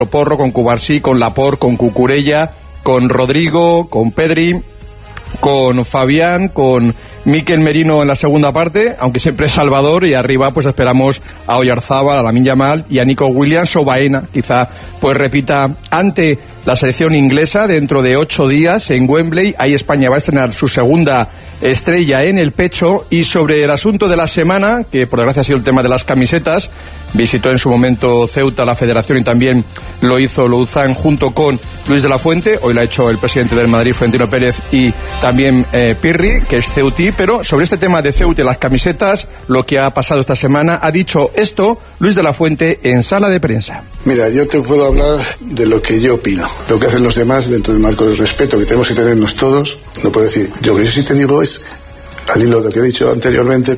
Porro, con Cubarsí, con Laporte, con Cucurella, con Rodrigo, con Pedri, con Fabián, con Mikel Merino en la segunda parte, aunque siempre es Salvador, y arriba pues esperamos a Oyarzábal, a Lamine Yamal y a Nico Williams o Baena, quizá pues repita ante la selección inglesa dentro de 8 días en Wembley. Ahí España va a estrenar su segunda estrella en el pecho. Y sobre el asunto de la semana, que por desgracia ha sido el tema de las camisetas, visitó en su momento Ceuta la federación y también lo hizo Louzán junto con Luis de la Fuente. Hoy lo ha hecho el presidente del Madrid, Florentino Pérez, y también Pirri, que es ceutí. Pero sobre este tema de Ceuta y las camisetas, lo que ha pasado esta semana, ha dicho esto Luis de la Fuente en sala de prensa. Mira, yo te puedo hablar de lo que yo opino, lo que hacen los demás dentro del marco del respeto que tenemos que tenernos todos. No puedo decir, lo que yo sí te digo es, al hilo de lo que he dicho anteriormente,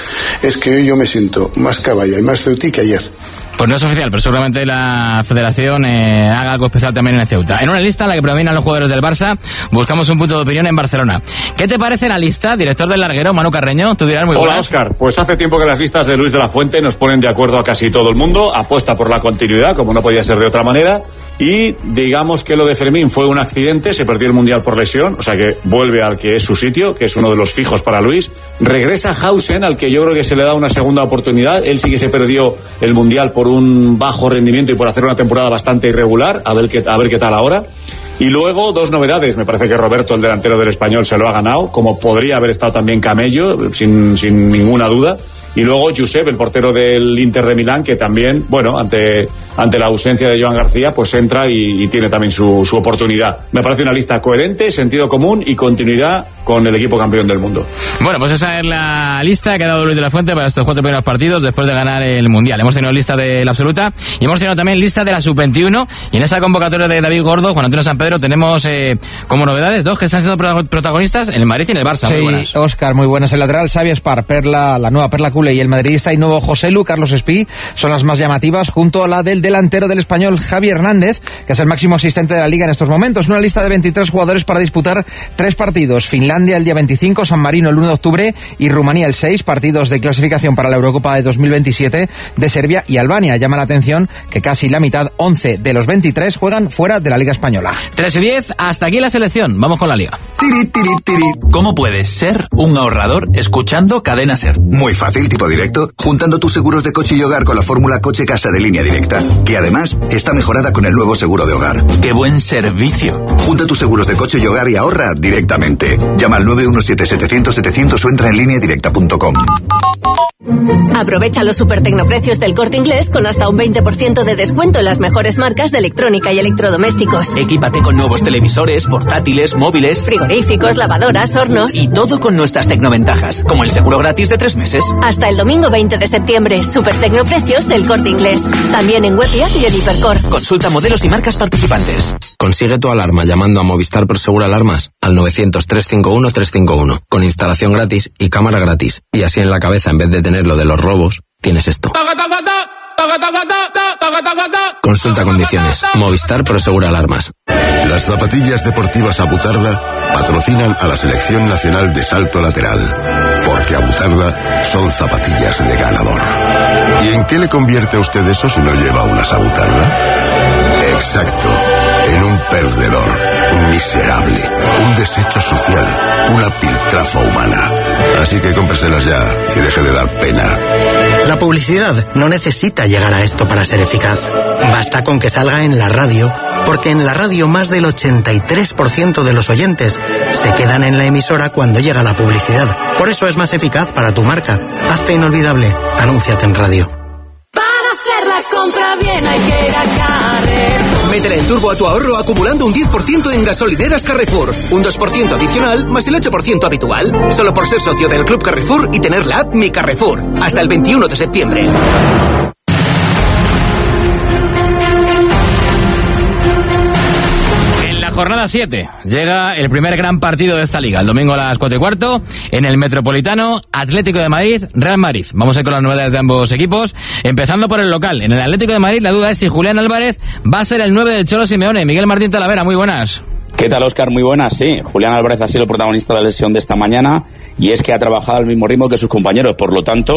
es que hoy yo me siento más caballa y más ceutí que ayer. Pues no es oficial, pero seguramente la federación haga algo especial también en Ceuta. En una lista en la que predominan los jugadores del Barça, buscamos un punto de opinión en Barcelona. ¿Qué te parece la lista, director del larguero, Manu Carreño? Tú dirás muy buenas. Hola, Óscar. Pues hace tiempo que las listas de Luis de la Fuente nos ponen de acuerdo a casi todo el mundo. Apuesta por la continuidad, como no podía ser de otra manera. Y digamos que lo de Fermín fue un accidente, se perdió el Mundial por lesión, o sea que vuelve al que es su sitio, que es uno de los fijos para Luis. Regresa Hausen, al que yo creo que se le da una segunda oportunidad. Él sí que se perdió el Mundial por un bajo rendimiento y por hacer una temporada bastante irregular, a ver qué tal ahora. Y luego 2 novedades, me parece que Roberto, el delantero del Español, se lo ha ganado, como podría haber estado también Camello, sin ninguna duda. Y luego Josep, el portero del Inter de Milán, que también, bueno, ante la ausencia de Joan García, pues entra y tiene también su oportunidad. Me parece una lista coherente, sentido común y continuidad con el equipo campeón del mundo. Bueno, pues esa es la lista que ha dado Luis de la Fuente para estos 4 primeros partidos después de ganar el Mundial. Hemos tenido lista de la absoluta y hemos tenido también lista de la sub-21, y en esa convocatoria de David Gordo, Juan Antonio Sampedro, tenemos como novedades 2 que están siendo protagonistas en el Madrid y en el Barça. Sí, muy Óscar, muy buenas. El lateral Xavi Espar, la nueva perla culé, y el madridista y nuevo Joselu, Carlos Espí, son las más llamativas, junto a la del delantero del Español, Javi Hernández, que es el máximo asistente de la Liga en estos momentos. Una lista de 23 jugadores para disputar 3 partidos. Finlandia el día 25, San Marino el 1 de octubre y Rumanía el 6, partidos de clasificación para la Eurocopa de 2027 de Serbia y Albania. Llama la atención que casi la mitad, 11 de los 23, juegan fuera de la Liga Española. 3:10, hasta aquí la selección. Vamos con la Liga. ¿Cómo puedes ser un ahorrador escuchando Cadena Ser? Muy fácil, tipo directo, juntando tus seguros de coche y hogar con la fórmula Coche Casa de Línea Directa, que además está mejorada con el nuevo seguro de hogar. ¡Qué buen servicio! Junta tus seguros de coche y hogar y ahorra directamente. Llama al 917-700-700 o entra en lineadirecta.com. Aprovecha los supertecnoprecios del Corte Inglés con hasta un 20% de descuento en las mejores marcas de electrónica y electrodomésticos. Equípate con nuevos televisores, portátiles, móviles, frigoríficos, lavadoras, hornos. Y todo con nuestras tecnoventajas, como el seguro gratis de 3 meses. Hasta el domingo 20 de septiembre, supertecnoprecios del Corte Inglés. También en web y en Hipercor. Consulta modelos y marcas participantes. Consigue tu alarma llamando a Movistar Prosegur Alarmas al 900-351-351, con instalación gratis y cámara gratis. Y así en la cabeza, en vez de tener lo de los robos, tienes esto. Consulta condiciones. Movistar Prosegur Alarmas. Las zapatillas deportivas Abutarda patrocinan a la Selección Nacional de Salto Lateral, porque Abutarda son zapatillas de ganador. ¿Y en qué le convierte a usted eso si no lleva unas Abutarda? Exacto, en un perdedor, un miserable, un desecho social, una piltrafa humana. Así que cómpreselas ya y deje de dar pena. La publicidad no necesita llegar a esto para ser eficaz. Basta con que salga en la radio, porque en la radio más del 83% de los oyentes se quedan en la emisora cuando llega la publicidad. Por eso es más eficaz para tu marca. Hazte inolvidable. Anúnciate en radio. Para hacer la compra bien hay que ir a Carrefour. Métele en turbo a tu ahorro acumulando un 10% en gasolineras Carrefour. Un 2% adicional más el 8% habitual. Solo por ser socio del Club Carrefour y tener la app Mi Carrefour. Hasta el 21 de septiembre. Jornada 7. Llega el primer gran partido de esta liga. El domingo a las 4:15 en el Metropolitano, Atlético de Madrid, Real Madrid. Vamos a ir con las novedades de ambos equipos, empezando por el local. En el Atlético de Madrid la duda es si Julián Álvarez va a ser el 9 del Cholo Simeone. Miguel Martín Talavera, muy buenas. ¿Qué tal, Óscar? Muy buenas, sí. Julián Álvarez ha sido el protagonista de la lesión de esta mañana y es que ha trabajado al mismo ritmo que sus compañeros. Por lo tanto,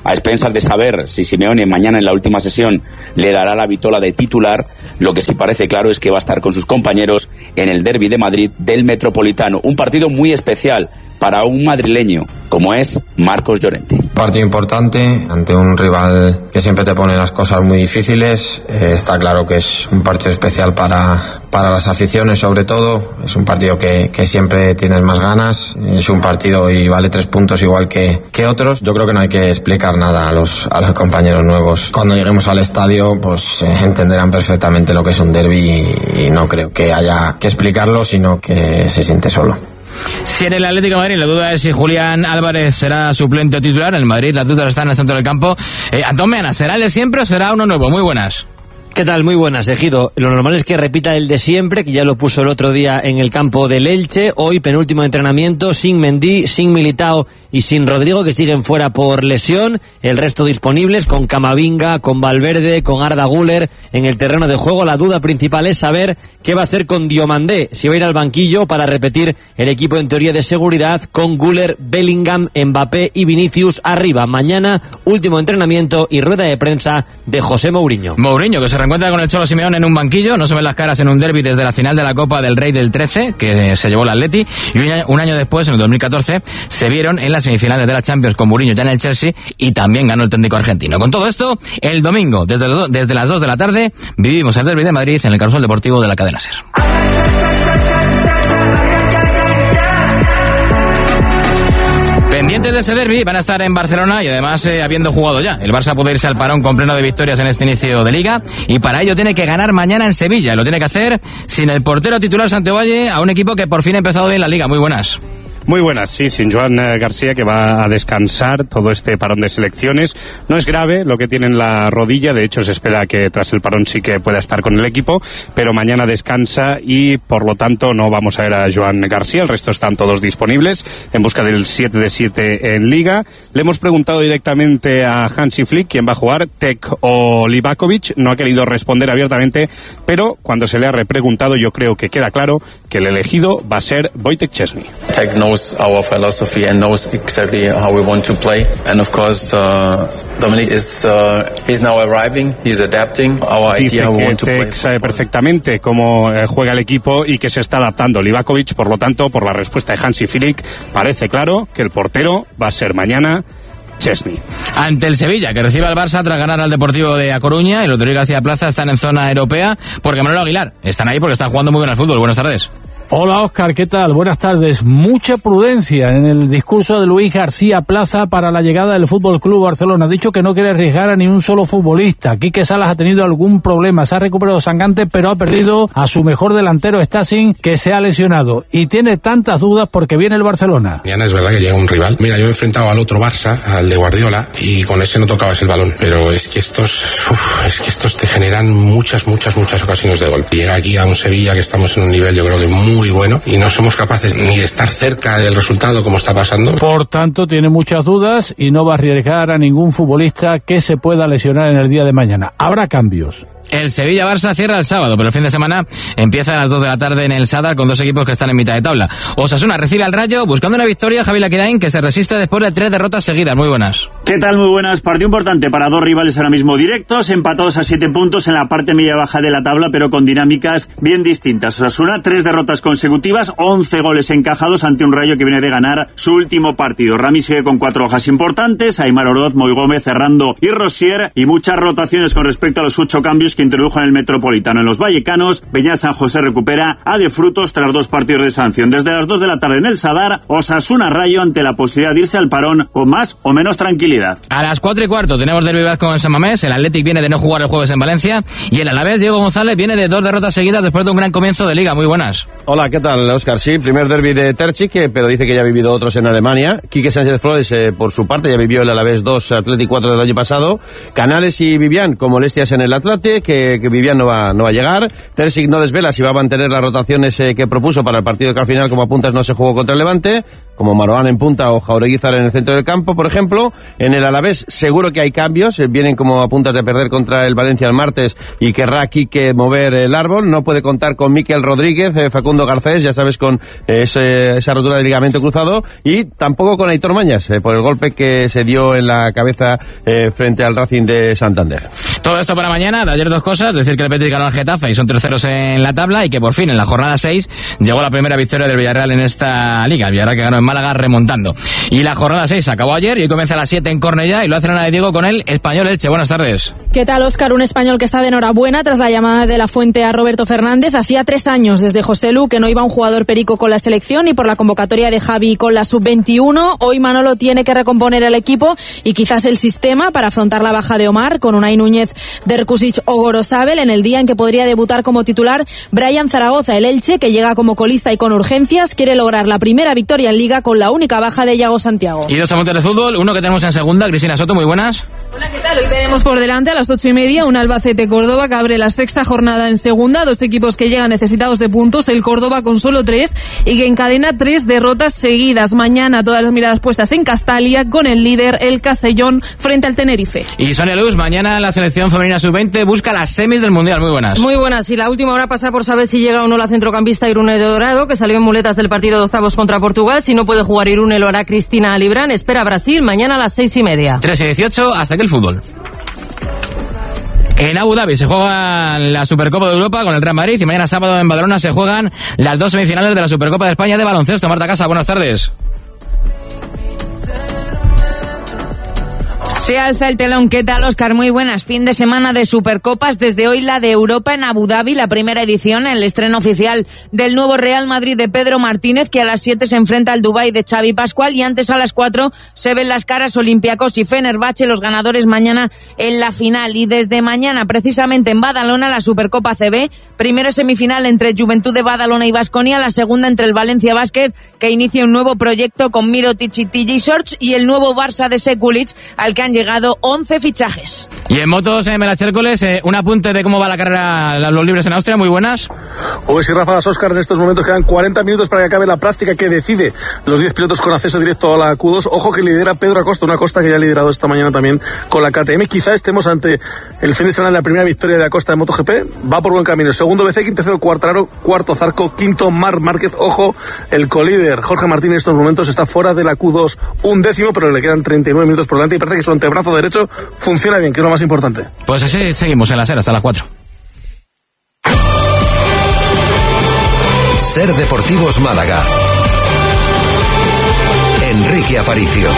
a expensas de saber si Simeone mañana en la última sesión le dará la vitola de titular. Lo que sí parece claro es que va a estar con sus compañeros en el derbi de Madrid del Metropolitano, un partido muy especial para un madrileño como es Marcos Llorente. Partido importante ante un rival que siempre te pone las cosas muy difíciles. Está claro que es un partido especial para las aficiones, sobre todo. Es un partido que siempre tienes más ganas. Es un partido y vale 3 puntos igual que otros. Yo creo que no hay que explicar nada a los compañeros nuevos. Cuando lleguemos al estadio, pues entenderán perfectamente lo que es un derbi y no creo que haya que explicarlo, sino que se siente solo. Si en el Atlético de Madrid la duda es si Julián Álvarez será suplente o titular, en el Madrid las dudas están en el centro del campo. Antón Meana, ¿será el de siempre o será uno nuevo? Muy buenas. ¿Qué tal? Muy buenas, Ejido. Lo normal es que repita el de siempre, que ya lo puso el otro día en el campo del Elche. Hoy, penúltimo entrenamiento, sin Mendy, sin Militao y sin Rodrigo, que siguen fuera por lesión. El resto disponibles, con Camavinga, con Valverde, con Arda Güler en el terreno de juego. La duda principal es saber qué va a hacer con Diomandé, si va a ir al banquillo para repetir el equipo en teoría de seguridad con Güler, Bellingham, Mbappé y Vinicius arriba. Mañana, último entrenamiento y rueda de prensa de José Mourinho. Mourinho, que se reencuentra con el Cholo Simeone en un banquillo, no se ven las caras en un derbi desde la final de la Copa del Rey del 13, que se llevó el Atleti, y un año después, en el 2014, se vieron en las semifinales de la Champions con Mourinho ya en el Chelsea, y también ganó el técnico argentino. Con todo esto, el domingo, desde las 2 de la tarde, vivimos el derbi de Madrid en el Carrusel Deportivo de la cadena SER. Pendientes de ese derbi van a estar en Barcelona y además habiendo jugado ya. El Barça puede irse al parón con pleno de victorias en este inicio de Liga y para ello tiene que ganar mañana en Sevilla. Lo tiene que hacer sin el portero titular Santovalle, a un equipo que por fin ha empezado bien la Liga. Muy buenas. Muy buenas, sí, sin Joan García, que va a descansar todo este parón de selecciones. No es grave lo que tiene en la rodilla, de hecho se espera que tras el parón sí que pueda estar con el equipo, pero mañana descansa y por lo tanto no vamos a ver a Joan García, el resto están todos disponibles en busca del 7 de 7 en Liga. Le hemos preguntado directamente a Hansi Flick quién va a jugar, Tec o Livakovic, no ha querido responder abiertamente, pero cuando se le ha repreguntado yo creo que queda claro que el elegido va a ser Wojtek Szczesny. Tec knows our philosophy and knows exactly how we want to play, and of course Dominic is he's now arriving, he's adapting our idea how we want to play. Tec sabe perfectamente cómo juega el equipo y que se está adaptando. Livakovic, por lo tanto, por la respuesta de Hansi Flick, parece claro que el portero va a ser mañana Szczesny. Ante el Sevilla, que recibe al Barça tras ganar al Deportivo de A Coruña, y los de García Plaza están en zona europea, porque Manolo Aguilar están ahí porque están jugando muy bien al fútbol. Buenas tardes. Hola Óscar, ¿qué tal? Buenas tardes. Mucha prudencia en el discurso de Luis García Plaza para la llegada del Fútbol Club Barcelona. Ha dicho que no quiere arriesgar a ni un solo futbolista. Quique Salas ha tenido algún problema, se ha recuperado Sangante, pero ha perdido a su mejor delantero, Stacing, que se ha lesionado. Y tiene tantas dudas porque viene el Barcelona. Mañana es verdad que llega un rival. Mira, yo he enfrentado al otro Barça, al de Guardiola, y con ese no tocabas el balón. Pero es que estos te generan muchas ocasiones de gol. Llega aquí a un Sevilla que estamos en un nivel, yo creo que muy bueno, y no somos capaces ni de estar cerca del resultado como está pasando. Por tanto, tiene muchas dudas y no va a arriesgar a ningún futbolista que se pueda lesionar en el día de mañana. Habrá cambios. El Sevilla-Barça cierra el sábado, pero el fin de semana empieza a las 2 de la tarde en el Sadar con dos equipos que están en mitad de tabla. Osasuna recibe al Rayo buscando una victoria, Javi Laquedain, que se resiste después de 3 derrotas seguidas. Muy buenas. ¿Qué tal? Muy buenas. Partido importante para dos rivales ahora mismo directos, empatados a 7 puntos en la parte media-baja de la tabla, pero con dinámicas bien distintas. Osasuna, 3 derrotas consecutivas, 11 goles encajados ante un Rayo que viene de ganar su último partido. Rami sigue con 4 hojas importantes, Aimar Oroz, Moy Gómez, Ferrando y Rosier, y muchas rotaciones con respecto a los 8 cambios que introdujo en el Metropolitano. En los vallecanos, Beñat San José recupera a De Frutos tras 2 partidos de sanción. Desde las 2 de la tarde en el Sadar, Osasuna Rayo ante la posibilidad de irse al parón con más o menos tranquilidad. A las 4:15 tenemos derbi vasco en San Mamés, el Athletic viene de no jugar el jueves en Valencia y el Alavés, Diego González, viene de 2 derrotas seguidas después de un gran comienzo de Liga. Muy buenas. Hola, ¿qué tal, Óscar? Sí, primer derbi de Terzic, pero dice que ya ha vivido otros en Alemania. Quique Sánchez Flores, por su parte, ya vivió el Alavés 2, Athletic 4 del año pasado. Canales y Vivian con molestias en el Atlante, que Vivian no va a llegar. Terzic no desvela si va a mantener las rotaciones que propuso para el partido que al final, como apuntas, no se jugó contra el Levante. como Maroán en punta o Jaureguizar en el centro del campo, por ejemplo. En el Alavés seguro que hay cambios, vienen como a puntas de perder contra el Valencia el martes y querrá Quique mover el árbol. No puede contar con Miquel Rodríguez, Facundo Garcés, ya sabes, con esa rotura de ligamento cruzado, y tampoco con Aitor Mañas, por el golpe que se dio en la cabeza frente al Racing de Santander. Todo esto para mañana. De ayer dos cosas: decir que el Betis ganó al Getafe y son terceros en la tabla, y que por fin en la jornada 6 llegó la primera victoria del Villarreal en esta liga. El Villarreal que ganó en Málaga remontando. Y la jornada 6 acabó ayer y hoy comienza a las 7 en Cornellá, y lo hace Ana de Diego con el Español Elche. Buenas tardes. ¿Qué tal, Óscar? Un Español que está de enhorabuena tras la llamada de la Fuente a Roberto Fernández. Hacía 3 años desde Joselu que no iba un jugador perico con la selección, y por la convocatoria de Javi con la sub-21. Hoy Manolo tiene que recomponer el equipo y quizás el sistema para afrontar la baja de Omar, con Unai Núñez, Derkusic o Gorosabel, en el día en que podría debutar como titular Brian Zaragoza. El Elche, que llega como colista y con urgencias, quiere lograr la primera victoria en Liga con la única baja de Iago Santiago. Y dos amantes de fútbol, uno que tenemos en segunda, Cristina Soto, muy buenas. Hola, ¿qué tal? Hoy tenemos por delante a las 8:30 un Albacete-Córdoba que abre la sexta jornada en segunda. Dos equipos que llegan necesitados de puntos, el Córdoba con solo 3 y que encadena 3 derrotas seguidas. Mañana todas las miradas puestas en Castalia, con el líder, el Castellón, frente al Tenerife. Y Sonia Luz, mañana la selección femenina sub-20 busca las semis del Mundial. Muy buenas. Muy buenas, y la última hora pasa por saber si llega o no la centrocampista Irune de Dorado, que salió en muletas del partido de octavos contra Portugal. Si no puede jugar Irune, lo hará Cristina Librán. Espera a Brasil mañana a las 6:30. 3:18, hasta aquí el fútbol. En Abu Dhabi se juega la Supercopa de Europa con el Real Madrid, y mañana sábado en Badalona se juegan las 2 semifinales de la Supercopa de España de baloncesto. Marta Casa, buenas tardes. Se alza el telón. ¿Qué tal, Óscar? Muy buenas. Fin de semana de Supercopas. Desde hoy la de Europa en Abu Dhabi, la primera edición, el estreno oficial del nuevo Real Madrid de Pedro Martínez, que a las 7 se enfrenta al Dubái de Xavi Pascual, y antes a las 4 se ven las caras Olympiacos y Fenerbahce, los ganadores mañana en la final. Y desde mañana, precisamente en Badalona, la Supercopa CB, primera semifinal entre Juventud de Badalona y Baskonia, la segunda entre el Valencia Basket, que inicia un nuevo proyecto con Mirotic y TJ Shorts, y el nuevo Barça de Sekulic, al que han llegado 11 fichajes. Y en motos, Melas Hércules, un apunte de cómo va la carrera, los libres en Austria. Muy buenas. Hoy sí, Rafa Óscar, en estos momentos quedan 40 minutos para que acabe la práctica que decide los 10 pilotos con acceso directo a la Q2. Ojo que lidera Pedro Acosta, una Acosta que ya ha liderado esta mañana también con la KTM. Quizá estemos ante el fin de semana de la primera victoria de Acosta de MotoGP. Va por buen camino. Segundo Bezzecchi, tercero Quartararo, cuarto Zarco, quinto Marc Márquez. Ojo, el colíder Jorge Martín en estos momentos está fuera de la Q2, 11º, pero le quedan 39 minutos por delante y parece que su antebrazo derecho funciona bien, que es lo más importante. Pues así seguimos en la SER hasta las 4. SER Deportivos Málaga. Enrique Aparicio.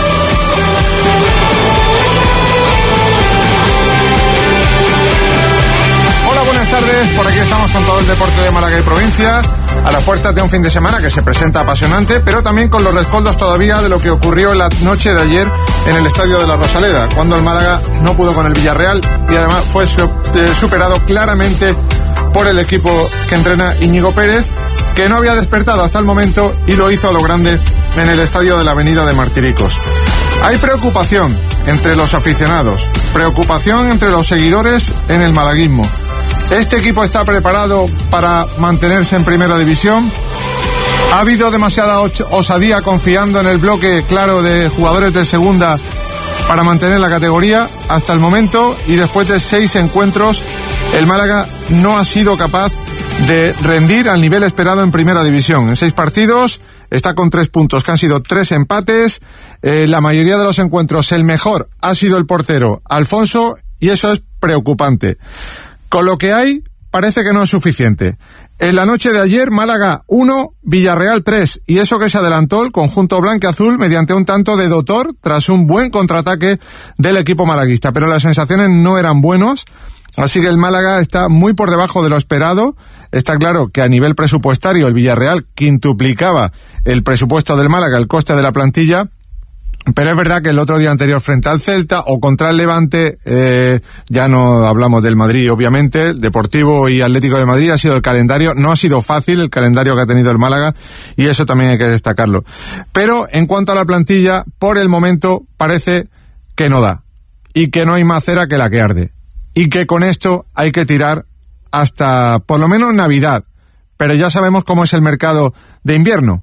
Hola, buenas tardes. Por aquí estamos con todo el deporte de Málaga y provincia, a las puertas de un fin de semana que se presenta apasionante, pero también con los rescoldos todavía de lo que ocurrió en la noche de ayer en el Estadio de la Rosaleda, cuando el Málaga no pudo con el Villarreal y además fue superado claramente por el equipo que entrena Íñigo Pérez, que no había despertado hasta el momento y lo hizo a lo grande en el estadio de la Avenida de Martiricos. Hay preocupación entre los aficionados, preocupación entre los seguidores en el malaguismo. ¿Este equipo está preparado para mantenerse en primera división? ¿Ha habido demasiada osadía confiando en el bloque claro de jugadores de segunda para mantener la categoría? Hasta el momento, y después de 6 encuentros, el Málaga no ha sido capaz de rendir al nivel esperado en primera división. En 6 partidos está con 3 puntos, que han sido 3 empates. La mayoría de los encuentros el mejor ha sido el portero Alfonso, y eso es preocupante. Con lo que hay, parece que no es suficiente. En la noche de ayer, Málaga 1, Villarreal 3, y eso que se adelantó el conjunto blanquiazul mediante un tanto de Dotor tras un buen contraataque del equipo malaguista, pero las sensaciones no eran buenos. Así que el Málaga está muy por debajo de lo esperado. Está claro que a nivel presupuestario el Villarreal quintuplicaba el presupuesto del Málaga, el coste de la plantilla. Pero es verdad que el otro día anterior frente al Celta o contra el Levante, ya no hablamos del Madrid, obviamente, el Deportivo y Atlético de Madrid ha sido el calendario, no ha sido fácil el calendario que ha tenido el Málaga, y eso también hay que destacarlo. Pero en cuanto a la plantilla, por el momento parece que no da, y que no hay más cera que la que arde, y que con esto hay que tirar hasta por lo menos Navidad. Pero ya sabemos cómo es el mercado de invierno.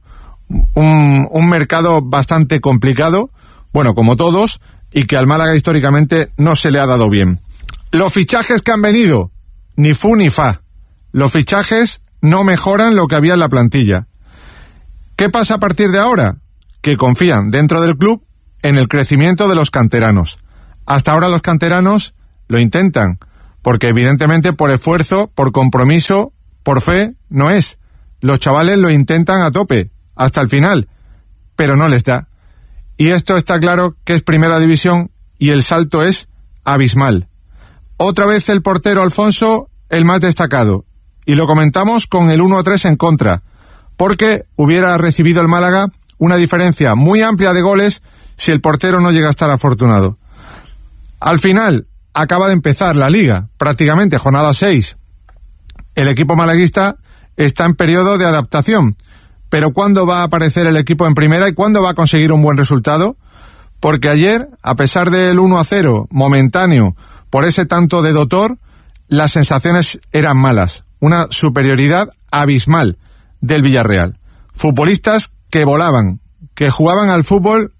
un mercado bastante complicado, bueno, como todos, y que al Málaga históricamente no se le ha dado bien. Los fichajes que han venido, ni fu ni fa. Los fichajes no mejoran lo que había en la plantilla. ¿Qué pasa a partir de ahora? Que confían dentro del club en el crecimiento de los canteranos. Hasta ahora los canteranos lo intentan, porque evidentemente por esfuerzo, por compromiso, por fe, no es. Los chavales lo intentan a tope, hasta el final, pero no les da. Y esto está claro que es primera división y el salto es abismal. Otra vez el portero Alfonso, el más destacado, y lo comentamos con el 1-3 en contra, porque hubiera recibido el Málaga una diferencia muy amplia de goles si el portero no llega a estar afortunado. Al final, acaba de empezar la Liga, prácticamente jornada 6. El equipo malaguista está en periodo de adaptación, pero ¿cuándo va a aparecer el equipo en primera y cuándo va a conseguir un buen resultado? Porque ayer, a pesar del 1-0 momentáneo por ese tanto de Dotor, las sensaciones eran malas, una superioridad abismal del Villarreal. Futbolistas que volaban, que jugaban al fútbol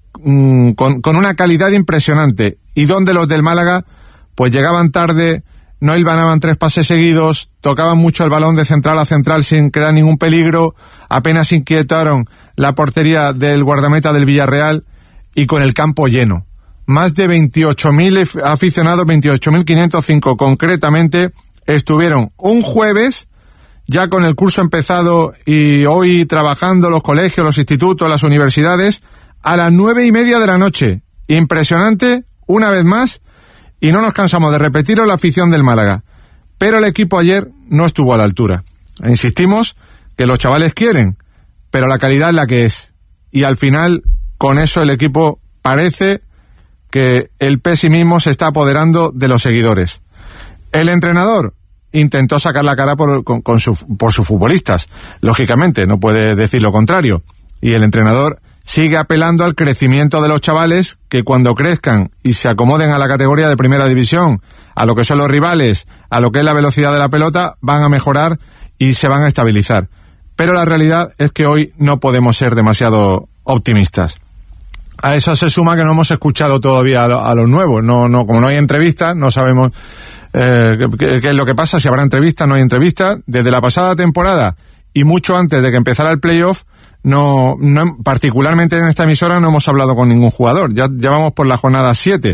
con una calidad impresionante, y donde los del Málaga pues llegaban tarde, no hilvanaban 3 pases seguidos, tocaban mucho el balón de central a central sin crear ningún peligro, apenas inquietaron la portería del guardameta del Villarreal, y con el campo lleno. Más de 28.000 aficionados, 28.505 concretamente, estuvieron un jueves, ya con el curso empezado y hoy trabajando los colegios, los institutos, las universidades, a las 9:30 de la noche. Impresionante, una vez más, y no nos cansamos de repetirlo, la afición del Málaga. Pero el equipo ayer no estuvo a la altura. Insistimos que los chavales quieren, pero la calidad es la que es. Y al final, con eso el equipo parece que el pesimismo se está apoderando de los seguidores. El entrenador intentó sacar la cara por sus futbolistas. Lógicamente, no puede decir lo contrario. Y el entrenador sigue apelando al crecimiento de los chavales, que cuando crezcan y se acomoden a la categoría de primera división, a lo que son los rivales, a lo que es la velocidad de la pelota, van a mejorar y se van a estabilizar. Pero la realidad es que hoy no podemos ser demasiado optimistas. A eso se suma que no hemos escuchado todavía a los nuevos. Como no hay entrevistas, no sabemos qué es lo que pasa, si habrá entrevistas, no hay entrevistas. Desde la pasada temporada y mucho antes de que empezara el playoff, no, particularmente en esta emisora, no hemos hablado con ningún jugador. Ya vamos por la jornada 7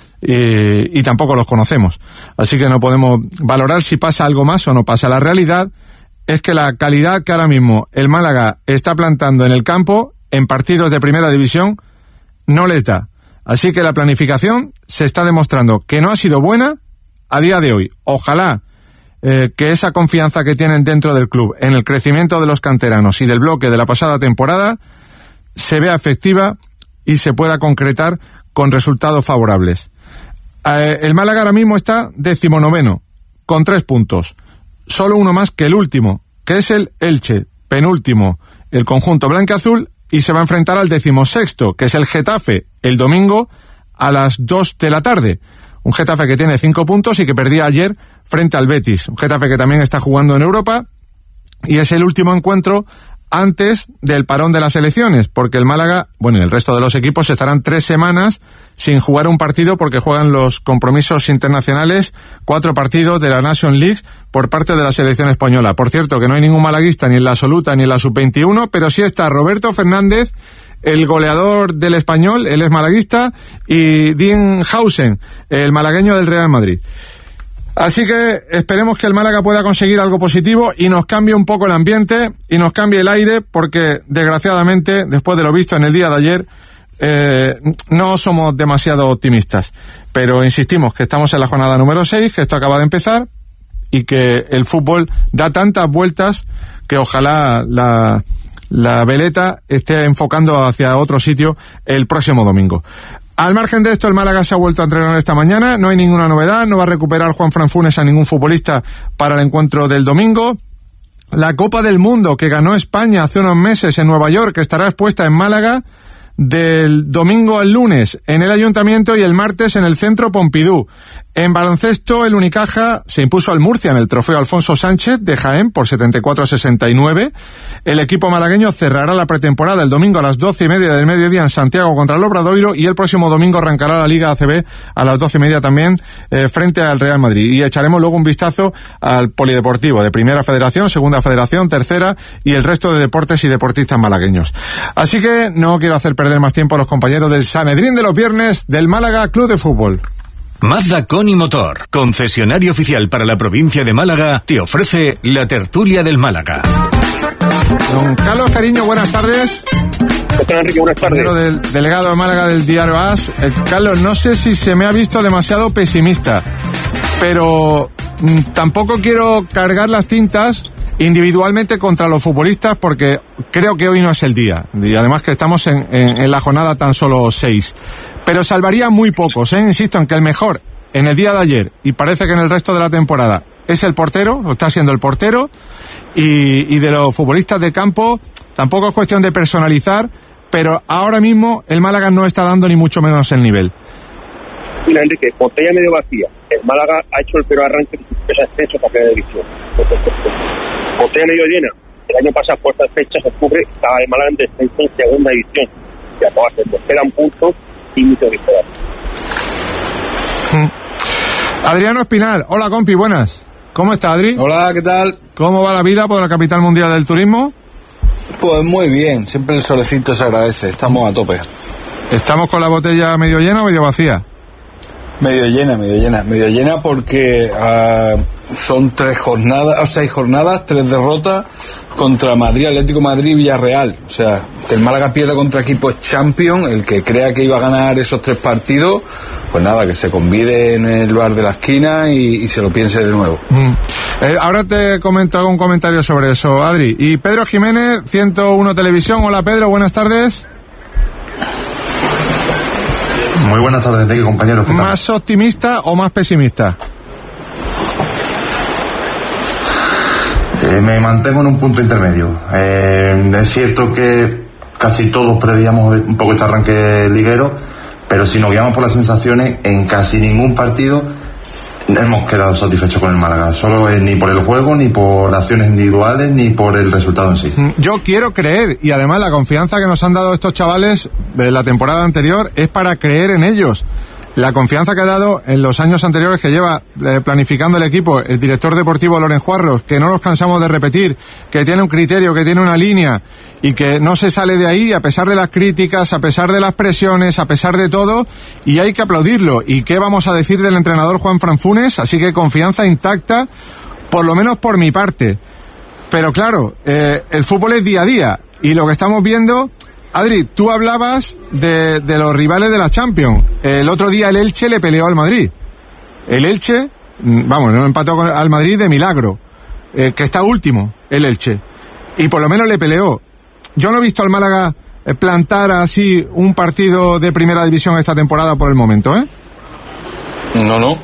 y tampoco los conocemos. Así que no podemos valorar si pasa algo más o no pasa. La realidad es que la calidad que ahora mismo el Málaga está plantando en el campo, en partidos de primera división, no les da. Así que la planificación se está demostrando que no ha sido buena a día de hoy. Ojalá que esa confianza que tienen dentro del club en el crecimiento de los canteranos y del bloque de la pasada temporada se vea efectiva y se pueda concretar con resultados favorables. El Málaga ahora mismo está 19º, con 3 puntos. Solo uno más que el último, que es el Elche, penúltimo, el conjunto blanca-azul, y se va a enfrentar al 16º, que es el Getafe, el domingo a las 2 de la tarde. Un Getafe que tiene 5 puntos y que perdía ayer frente al Betis. Un Getafe que también está jugando en Europa, y es el último encuentro antes del parón de las elecciones, porque el Málaga, bueno, y el resto de los equipos estarán 3 semanas sin jugar un partido porque juegan los compromisos internacionales, 4 partidos de la Nation League por parte de la selección española. Por cierto, que no hay ningún malaguista ni en la absoluta ni en la sub-21, pero sí está Roberto Fernández, el goleador del Español, él es malaguista, y Dean Hausen, el malagueño del Real Madrid. Así que esperemos que el Málaga pueda conseguir algo positivo y nos cambie un poco el ambiente y nos cambie el aire, porque desgraciadamente, después de lo visto en el día de ayer, no somos demasiado optimistas. Pero insistimos que estamos en la jornada número 6, que esto acaba de empezar y que el fútbol da tantas vueltas que ojalá la veleta esté enfocando hacia otro sitio el próximo domingo. Al margen de esto, el Málaga se ha vuelto a entrenar esta mañana, no hay ninguna novedad, no va a recuperar Juanfran Funes a ningún futbolista para el encuentro del domingo. La Copa del Mundo que ganó España hace unos meses en Nueva York, que estará expuesta en Málaga del domingo al lunes en el Ayuntamiento y el martes en el Centro Pompidou. En baloncesto, el Unicaja se impuso al Murcia en el trofeo Alfonso Sánchez de Jaén por 74-69. El equipo malagueño cerrará la pretemporada el domingo a las 12:30 del mediodía en Santiago contra el Obradoiro, y el próximo domingo arrancará la Liga ACB a las 12:30 también frente al Real Madrid. Y echaremos luego un vistazo al polideportivo de Primera Federación, Segunda Federación, Tercera y el resto de deportes y deportistas malagueños. Así que no quiero hacer perder más tiempo a los compañeros del Sanedrín de los viernes del Málaga Club de Fútbol. Mazda Con y Motor, concesionario oficial para la provincia de Málaga, te ofrece la tertulia del Málaga. Don Carlos Cariño, buenas tardes. ¿Qué tal, Enrique? Buenas tardes. Del delegado de Málaga del diario AS. Carlos, no sé si se me ha visto demasiado pesimista, pero tampoco quiero cargar las tintas individualmente contra los futbolistas, porque creo que hoy no es el día, y además que estamos en la jornada tan solo 6, pero salvaría muy pocos, insisto en que el mejor en el día de ayer, y parece que en el resto de la temporada, es el portero, o está siendo el portero, y de los futbolistas de campo tampoco es cuestión de personalizar, pero ahora mismo el Málaga no está dando ni mucho menos el nivel. Mira, Enrique, botella medio vacía. El Málaga ha hecho el peor arranque de esa ascenso para primera división. Botella medio llena. El año pasado, por estas fechas, octubre, estaba el Málaga en descenso en segunda división. Ya acaba de ser, quedan puntos y mucho que esperar. Adriano Espinal, hola compi, buenas. ¿Cómo está, Adri? Hola, ¿qué tal? ¿Cómo va la vida por la capital mundial del turismo? Pues muy bien, siempre el solecito se agradece, estamos a tope. ¿Estamos con la botella medio llena o medio vacía? Medio llena porque son 6 jornadas, 3 derrotas contra Madrid, Atlético de Madrid y Villarreal. O sea, que el Málaga pierda contra equipos champions, el que crea que iba a ganar esos 3 partidos, pues nada, que se convide en el bar de la esquina y se lo piense de nuevo. Ahora te comento algún comentario sobre eso, Adri. Y Pedro Jiménez, 101 Televisión. Hola Pedro, buenas tardes. Muy buenas tardes, Enrique, compañeros. ¿Más optimista o más pesimista? Me mantengo en un punto intermedio. Es cierto que casi todos preveíamos un poco este arranque liguero, pero si nos guiamos por las sensaciones, en casi ningún partido hemos quedado satisfechos con el Málaga. Solo ni por el juego, ni por acciones individuales, ni por el resultado en sí. Yo quiero creer, y además la confianza que nos han dado estos chavales de la temporada anterior es para creer en ellos. La confianza que ha dado en los años anteriores que lleva planificando el equipo el director deportivo Lorenz Juarros, que no nos cansamos de repetir, que tiene un criterio, que tiene una línea y que no se sale de ahí a pesar de las críticas, a pesar de las presiones, a pesar de todo, y hay que aplaudirlo. ¿Y qué vamos a decir del entrenador Juanfran Funes? Así que confianza intacta, por lo menos por mi parte. Pero claro, el fútbol es día a día, y lo que estamos viendo... Adri, tú hablabas de los rivales de la Champions. El otro día el Elche le peleó al Madrid. El Elche, no empató al Madrid de milagro, que está último, el Elche. Y por lo menos le peleó. Yo no he visto al Málaga plantar así un partido de primera división esta temporada por el momento, ¿eh? No,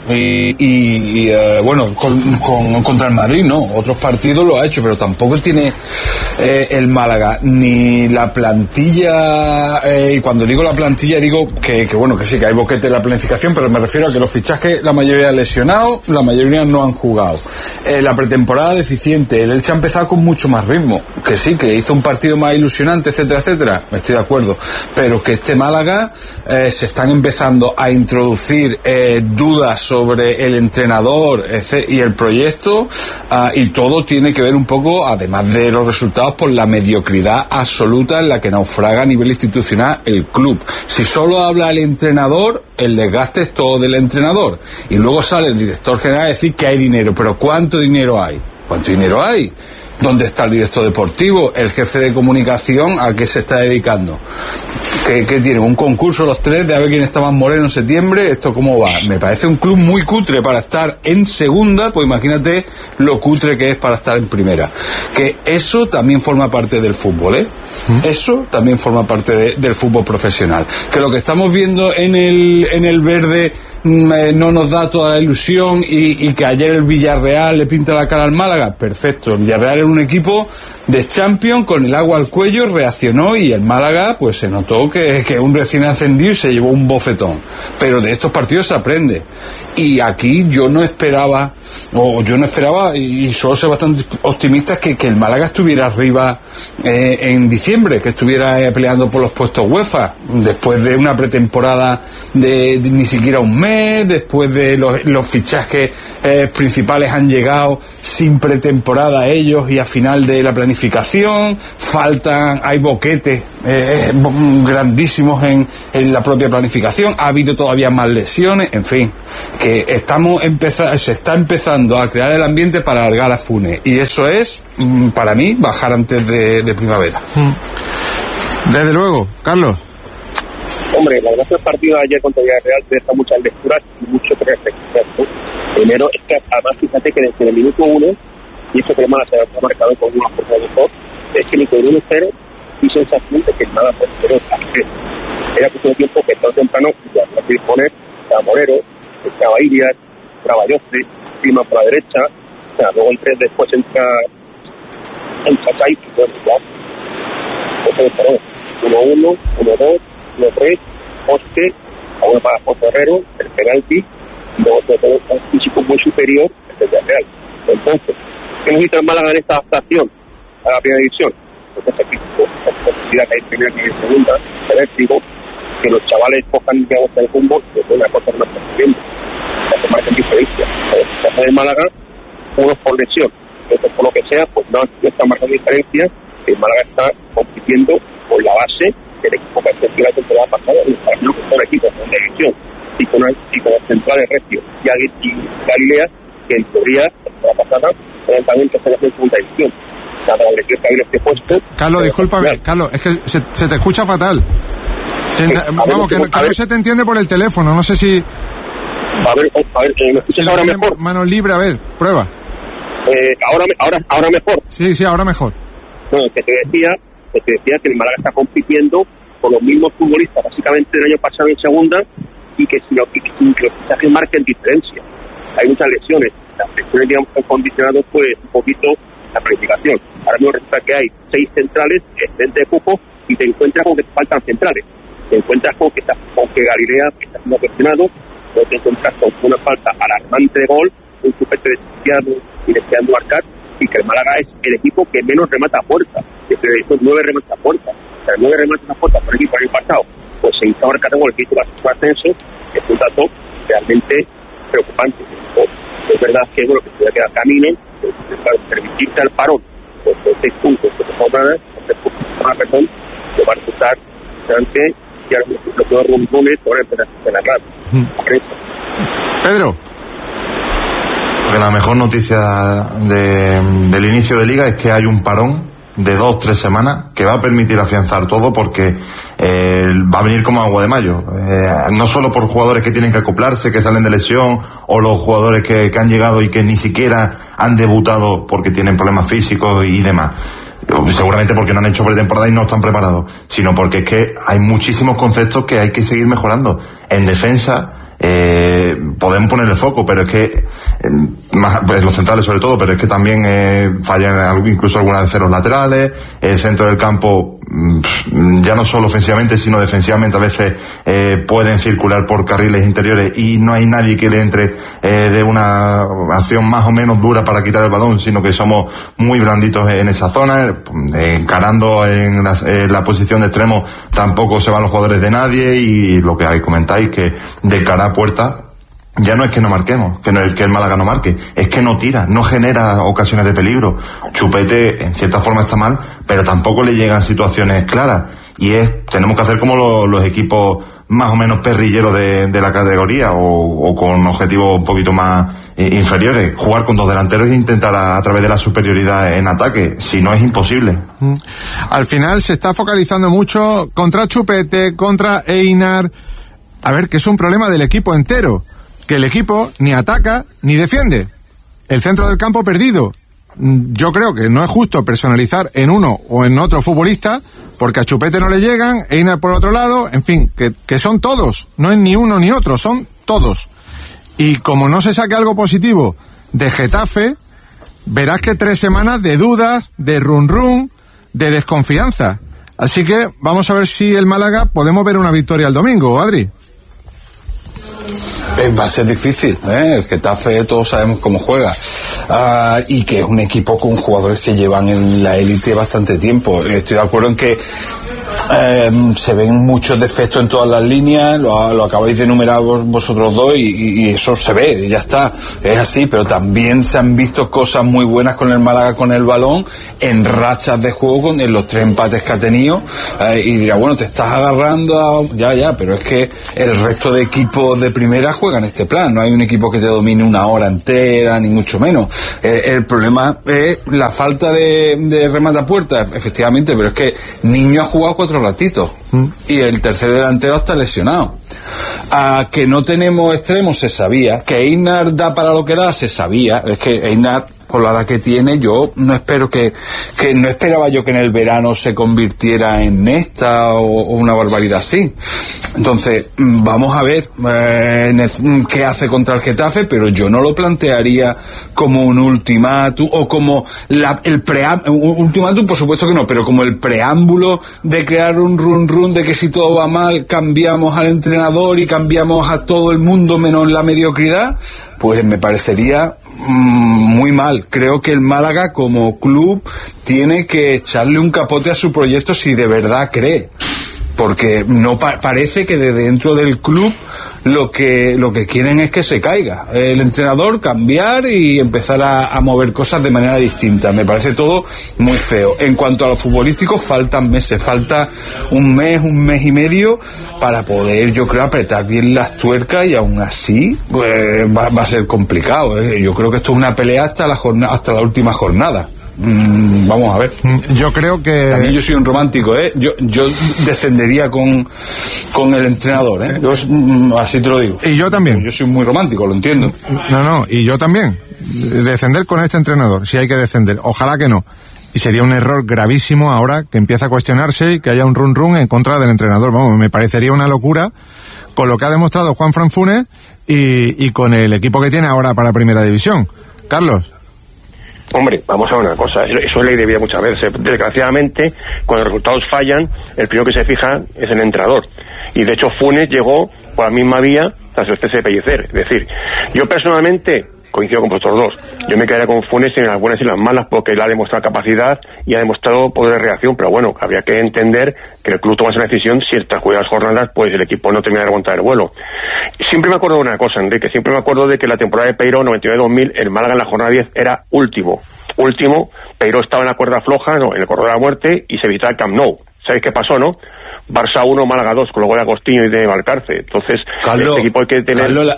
bueno, contra el Madrid no, otros partidos lo ha hecho, pero tampoco tiene el Málaga ni la plantilla, y cuando digo la plantilla digo que sí, que hay boquete en la planificación, pero me refiero a que los fichajes, la mayoría lesionados, la mayoría no han jugado. La pretemporada deficiente, el Elche ha empezado con mucho más ritmo, que sí, que hizo un partido más ilusionante, etcétera, estoy de acuerdo, pero que este Málaga se están empezando a introducir dudas sobre el entrenador y el proyecto, y todo tiene que ver un poco, además de los resultados, por la mediocridad absoluta en la que naufraga a nivel institucional el club. Si solo habla el entrenador, el desgaste es todo del entrenador, y luego sale el director general a decir que hay dinero, pero ¿cuánto dinero hay? ¿Cuánto dinero hay? ¿Dónde está el director deportivo? ¿El jefe de comunicación a qué se está dedicando? ¿Qué tienen? ¿Un concurso los 3 de a ver quién está más moreno en septiembre? ¿Esto cómo va? Me parece un club muy cutre para estar en segunda, pues imagínate lo cutre que es para estar en primera. Que eso también forma parte del fútbol, ¿eh? Eso también forma parte del fútbol profesional. Que lo que estamos viendo en el verde no nos da toda la ilusión y que ayer el Villarreal le pinta la cara al Málaga, perfecto. El Villarreal era un equipo de Champions con el agua al cuello, reaccionó y el Málaga pues se notó que un recién ascendido y se llevó un bofetón. Pero de estos partidos se aprende. Y aquí yo no esperaba y suelo ser bastante optimista que el Málaga estuviera arriba en diciembre, que estuviera peleando por los puestos UEFA, después de una pretemporada de ni siquiera un mes, después de los fichajes principales han llegado sin pretemporada ellos y a final de la planificación, hay boquetes grandísimos en la propia planificación, ha habido todavía más lesiones, en fin, que se está empezando a crear el ambiente para alargar a Funes, y eso es, para mí, bajar antes de primavera. Desde luego, Carlos. Hombre, la verdad es que el partido de ayer contra Villarreal te deja muchas lecturas y mucho que reflexionar. Primero, es que además fíjate que desde el minuto 1, y eso que el Málaga se ha marcado con una fuerza de mejor, es que ni con 1-0 y sensación de que el Málaga fue 0 era cuestión de tiempo que todo temprano ya no se dispone a Morero, estaba Irias, entraba Jofre, Prima por la derecha, o sea, luego el 3 después entra el Chacay, que fue el igual. Entonces, 1-1, 1-2, 1-3, poste, a uno para Herrero, el penalti, y luego todo un físico muy superior al del Villarreal. Entonces, ¿qué necesita el Málaga en esta adaptación a la primera división? Entonces, aquí, la posibilidad que hay en primera y en segunda, digo, que los chavales cojan digamos el rumbo, que es una cosa que no está sucediendo, que marcan diferencia. En el Málaga, unos por lesión, otros por lo que sea, pues no está marcando diferencia. El Málaga está compitiendo con la base del equipo que ha la temporada pasada, y para mí que son equipos de división, y con los centrales Recio y Galilea, que en teoría la temporada pasada eran también que se en segunda división. Carlos, discúlpame, Carlos, es que se te escucha fatal. Vamos, que no se te entiende por el teléfono, no sé si... A ver, ¿me escuchas ahora mejor? Manos libres, a ver, prueba. Ahora mejor. Sí, ahora mejor. Bueno, que te decía que el Málaga está compitiendo con los mismos futbolistas básicamente del año pasado en segunda, y que sin que los fichajes marquen diferencia. Hay muchas lesiones. Las lesiones, digamos, han condicionado pues un poquito la planificación. Ahora mismo resulta que hay 6 centrales, excedente de cupo, y te encuentras con que te faltan centrales. Te encuentras con que Galilea está siendo cuestionado, o te encuentras con una falta alarmante de gol, un chupete y deseando marcar, y que el Málaga es el equipo que menos remata a puerta. Desde esos 9 remates a puerta. O sea, 9 remates a puerta por el equipo el año pasado, pues se hizo marcar el gol que hizo su ascenso, es un dato realmente preocupante. Es verdad que bueno, que se va a quedar camino, para permitirse al parón, pues 6 puntos de jornadas, perdón, que va a resultar bastante, ya los peores rumbones van a empezar a narrar. Pedro. Porque la mejor noticia del inicio de liga es que hay un parón de 2-3 semanas que va a permitir afianzar todo, porque va a venir como agua de mayo, no solo por jugadores que tienen que acoplarse, que salen de lesión, o los jugadores que han llegado y que ni siquiera han debutado porque tienen problemas físicos y demás, seguramente porque no han hecho pretemporada y no están preparados, sino porque es que hay muchísimos conceptos que hay que seguir mejorando. En defensa podemos poner el foco, pero es que pues los centrales sobre todo, pero es que también fallan incluso algunas de los laterales, el centro del campo, ya no solo ofensivamente sino defensivamente a veces pueden circular por carriles interiores y no hay nadie que le entre de una acción más o menos dura para quitar el balón, sino que somos muy blanditos en esa zona, encarando en la posición de extremo tampoco se van los jugadores de nadie, y lo que comentáis que de cara a puerta ya no es que no marquemos, que no es que el Málaga no marque, es que no tira, no genera ocasiones de peligro. Chupete en cierta forma está mal, pero tampoco le llegan situaciones claras, y tenemos que hacer como los equipos más o menos perrilleros de la categoría, o con objetivos un poquito más inferiores, jugar con 2 delanteros e intentar a través de la superioridad en ataque, si no es imposible. Al final se está focalizando mucho contra Chupete, contra Einar, a ver, que es un problema del equipo entero, que el equipo ni ataca ni defiende, el centro del campo perdido. Yo creo que no es justo personalizar en uno o en otro futbolista, porque a Chupete no le llegan, Einar por otro lado, en fin, que son todos, no es ni uno ni otro, son todos. Y como no se saque algo positivo de Getafe, verás que 3 semanas de dudas, de run, de desconfianza. Así que vamos a ver si el Málaga podemos ver una victoria el domingo, Adri. Va a ser difícil, el Getafe todos sabemos cómo juega, y que es un equipo con jugadores que llevan en la élite bastante tiempo. Estoy de acuerdo en que se ven muchos defectos en todas las líneas, lo acabáis de enumerar vosotros dos, y eso se ve, ya está, es así, pero también se han visto cosas muy buenas con el Málaga con el balón, en rachas de juego, en los 3 empates que ha tenido, y dirá, bueno, te estás agarrando a... pero es que el resto de equipos de primera juegan este plan, no hay un equipo que te domine una hora entera, ni mucho menos. El problema es la falta de remata puerta, efectivamente, pero es que Niño ha jugado 4 ratitos y el tercer delantero está lesionado. Que no tenemos extremos se sabía, que Einar da para lo que da se sabía, es que Einar, por la edad que tiene, yo no espero que no esperaba yo que en el verano se convirtiera en Nesta o una barbaridad así. Entonces, vamos a ver qué hace contra el Getafe, pero yo no lo plantearía como un ultimátum o como el ultimátum, por supuesto que no, pero como el preámbulo de crear un run de que si todo va mal cambiamos al entrenador y cambiamos a todo el mundo menos la mediocridad. Pues me parecería muy mal. Creo que el Málaga como club tiene que echarle un capote a su proyecto si de verdad cree, porque no parece que de dentro del club lo que quieren es que se caiga el entrenador, cambiar y empezar a mover cosas de manera distinta. Me parece todo muy feo. En cuanto a lo futbolístico, faltan meses, falta un mes y medio para poder, yo creo, apretar bien las tuercas, y aún así pues, va a ser complicado. Yo creo que esto es una pelea hasta la última jornada. Vamos a ver. Yo creo que... También yo soy un romántico, yo descendería con el entrenador, yo, así te lo digo. Y yo también. Yo soy muy romántico, lo entiendo. No, y yo también. Descender con este entrenador, si hay que descender. Ojalá que no. Y sería un error gravísimo ahora que empieza a cuestionarse y que haya un run en contra del entrenador. Vamos, me parecería una locura con lo que ha demostrado Juanfran Funes y con el equipo que tiene ahora para Primera División. Carlos. Hombre, vamos a ver una cosa, eso es ley de vida muchas veces. Desgraciadamente, cuando los resultados fallan, el primero que se fija es el entrenador. Y de hecho Funes llegó por la misma vía tras el cese de Pellicer. Es decir, yo personalmente coincido con vosotros dos. Yo me quedaría con Funes en las buenas y las malas, porque él ha demostrado capacidad y ha demostrado poder de reacción, pero bueno, habría que entender que el club toma esa decisión si tras jugar las jornadas pues el equipo no termina de remontar el vuelo. Siempre me acuerdo de una cosa, Enrique, siempre me acuerdo de que la temporada de Peiró 99-2000, el Málaga en la jornada 10 era último. Peiró estaba en la cuerda floja, en el corredor de la muerte, y se visitaba el Camp Nou. ¿Sabéis qué pasó, no? Barça 1, Málaga 2, con los goles de Agostinho y de Valcarce. Entonces, Carlos, este equipo hay que tener... Carlos,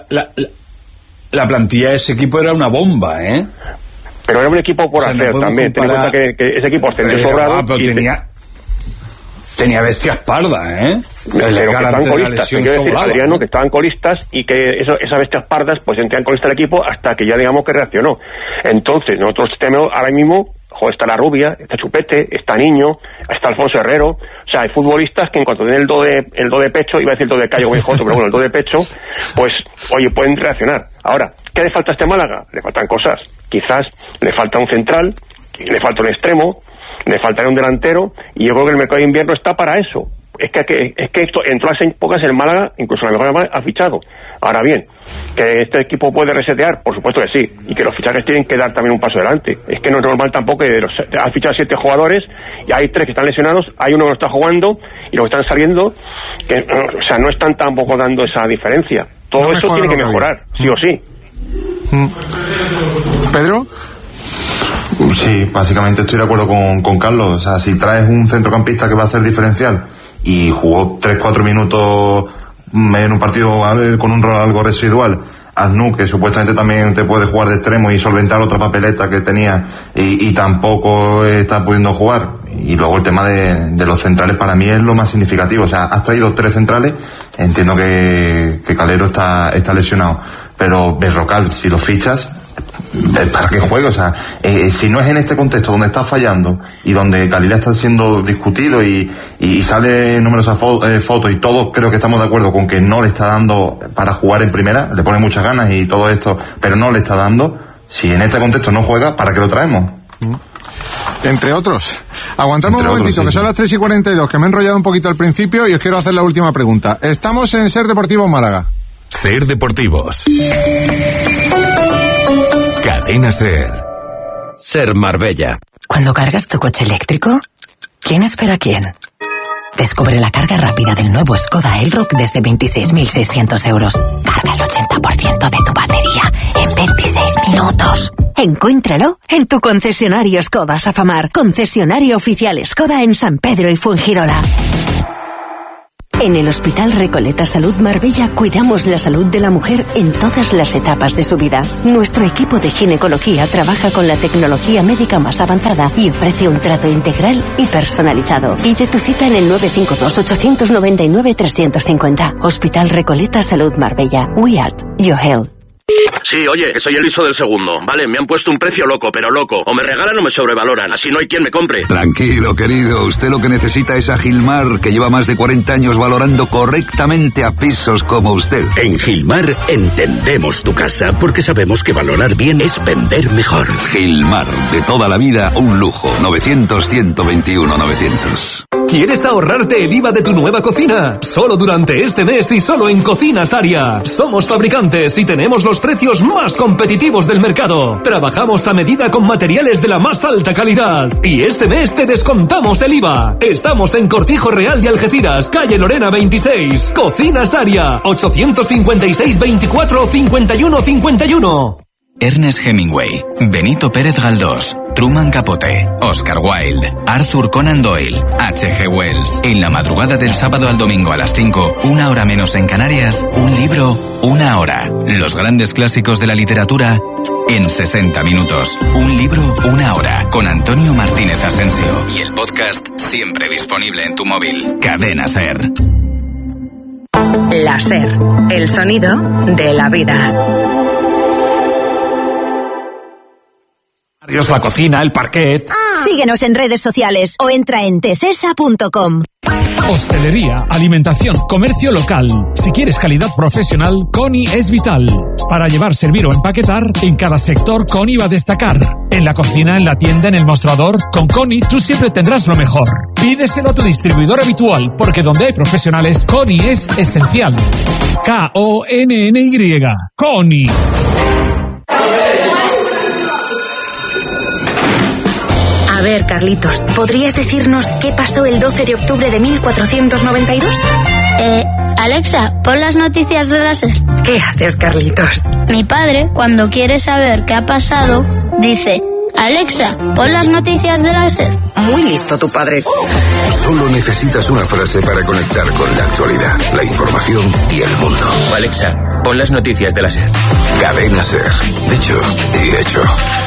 la plantilla de ese equipo era una bomba, Pero era un equipo por hacer también. Ten en cuenta que ese equipo ascendió sobrado. Tenía bestias pardas, Pero que estaban colistas, te quiero decir, Adriano, que estaban colistas, y que esas bestias pardas pues sentían colista el equipo hasta que ya digamos que reaccionó. Entonces, nosotros tenemos ahora mismo, está la Rubia, está Chupete, está Niño, está Alfonso Herrero. O sea, hay futbolistas que en cuanto tienen el do de pecho, iba a decir el do de callo, pero bueno, el do de pecho, pues, oye, pueden reaccionar. Ahora, ¿qué le falta a este Málaga? Le faltan cosas. Quizás le falta un central, le falta un extremo, le faltaría un delantero, y yo creo que el mercado de invierno está para eso. Es que esto, en todas las épocas el Málaga, incluso la mejor ha fichado. Ahora bien, que este equipo puede resetear, por supuesto que sí, y que los fichajes tienen que dar también un paso adelante. Es que no es normal tampoco que han fichado 7 jugadores y hay 3 que están lesionados, hay uno que no está jugando y los que están saliendo, no están tampoco dando esa diferencia. Todo eso tiene que mejorar, sí o sí. ¿Pedro? Sí, básicamente estoy de acuerdo con Carlos. O sea, si traes un centrocampista que va a ser diferencial y jugó 3-4 minutos en un partido con un rol algo residual, Aznu, que supuestamente también te puede jugar de extremo y solventar otra papeleta que tenía y tampoco está pudiendo jugar. Y luego el tema de los centrales para mí es lo más significativo. O sea, has traído 3 centrales, entiendo que Calero está lesionado, pero Berrocal, si lo fichas, ¿para qué juego? O sea, si no es en este contexto donde está fallando y donde calidad está siendo discutido y sale numerosas fotos y todos creo que estamos de acuerdo con que no le está dando para jugar en primera, le pone muchas ganas y todo esto, pero no le está dando, si en este contexto no juega, ¿para qué lo traemos? Entre otros. Aguantamos un momentito, sí, que son las 3:42, que me he enrollado un poquito al principio y os quiero hacer la última pregunta. Estamos en Ser Deportivos Málaga. Ser Deportivos. Cadena Ser. Ser Marbella. Cuando cargas tu coche eléctrico, ¿quién espera a quién? Descubre la carga rápida del nuevo Skoda Elroq desde 26.600 euros. Carga el 80% de tu batería en 26 minutos. Encuéntralo en tu concesionario Skoda Safamar, concesionario oficial Skoda en San Pedro y Fuengirola. En el Hospital Recoleta Salud Marbella cuidamos la salud de la mujer en todas las etapas de su vida. Nuestro equipo de ginecología trabaja con la tecnología médica más avanzada y ofrece un trato integral y personalizado. Pide tu cita en el 952-899-350. Hospital Recoleta Salud Marbella. We at your health. Sí, oye, que soy el hijo del segundo. Vale, me han puesto un precio loco, pero loco. O me regalan o me sobrevaloran. Así no hay quien me compre. Tranquilo, querido. Usted lo que necesita es a Gilmar, que lleva más de 40 años valorando correctamente a pisos como usted. En Gilmar entendemos tu casa porque sabemos que valorar bien es vender mejor. Gilmar, de toda la vida, un lujo. 900-121-900. ¿Quieres ahorrarte el IVA de tu nueva cocina? Solo durante este mes y solo en Cocinas Aria. Somos fabricantes y tenemos los precios más competitivos del mercado. Trabajamos a medida con materiales de la más alta calidad. Y este mes te descontamos el IVA. Estamos en Cortijo Real de Algeciras, calle Lorena 26. Cocinas Aria, 856 24 51 51. Ernest Hemingway, Benito Pérez Galdós, Truman Capote, Oscar Wilde, Arthur Conan Doyle, H.G. Wells. En la madrugada del sábado al domingo a las 5, 1 hora menos en Canarias, un libro, 1 hora. Los grandes clásicos de la literatura en 60 minutos. Un libro, 1 hora. Con Antonio Martínez Asensio. Y el podcast siempre disponible en tu móvil. Cadena Ser. La Ser, el sonido de la vida. La cocina, el parquet. Síguenos en redes sociales o entra en tesesa.com. Hostelería, alimentación, comercio local. Si quieres calidad profesional, Coni es vital. Para llevar, servir o empaquetar, en cada sector Coni va a destacar. En la cocina, en la tienda, en el mostrador, con Coni tú siempre tendrás lo mejor. Pídeselo a tu distribuidor habitual, porque donde hay profesionales, Coni es esencial. K-O-N-N-Y. Coni. A ver, Carlitos, ¿podrías decirnos qué pasó el 12 de octubre de 1492? Alexa, pon las noticias de la SER. ¿Qué haces, Carlitos? Mi padre, cuando quiere saber qué ha pasado, dice: Alexa, pon las noticias de la SER. Muy listo tu padre. Solo necesitas una frase para conectar con la actualidad, la información y el mundo. Alexa, pon las noticias de la SER. Cadena Ser. Dicho y hecho.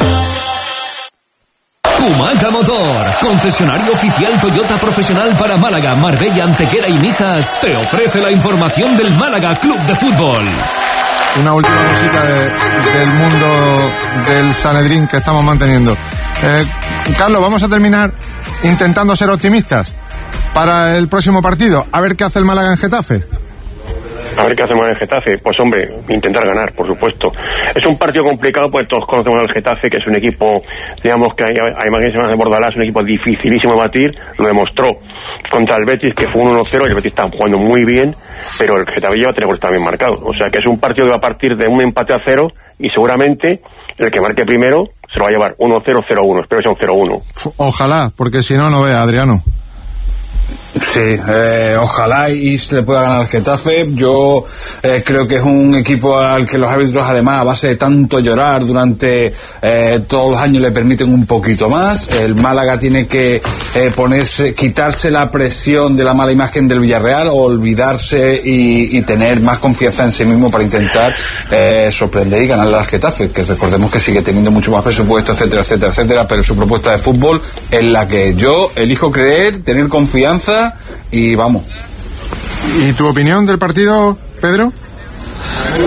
Humaca Motor, concesionario oficial Toyota profesional para Málaga, Marbella, Antequera y Mijas, te ofrece la información del Málaga Club de Fútbol. Una última cosita del mundo del Sanedrín que estamos manteniendo. Carlos, vamos a terminar intentando ser optimistas para el próximo partido. A ver qué hace el Málaga en Getafe. A ver qué hacemos en el Getafe. Pues hombre, intentar ganar, por supuesto. Es un partido complicado, pues todos conocemos al Getafe, que es un equipo, digamos que además que se llama de Bordalás, un equipo dificilísimo de batir. Lo demostró contra el Betis, que fue un 1-0, y el Betis está jugando muy bien, pero el Getafe lleva 3 goles también marcados. O sea que es un partido que va a partir de un empate a 0, y seguramente el que marque primero se lo va a llevar 1-0, 0-1. Espero que sea un 0-1. Ojalá, porque si no, no vea, Adriano. Sí, ojalá y se le pueda ganar al Getafe. Yo creo que es un equipo al que los árbitros, además, a base de tanto llorar durante todos los años, le permiten un poquito más. El Málaga tiene que quitarse la presión de la mala imagen del Villarreal, olvidarse y tener más confianza en sí mismo para intentar sorprender y ganarle al Getafe, que recordemos que sigue teniendo mucho más presupuesto, etcétera, etcétera, etcétera, pero su propuesta de fútbol es la que yo elijo creer, tener confianza. Y vamos. ¿Y tu opinión del partido, Pedro?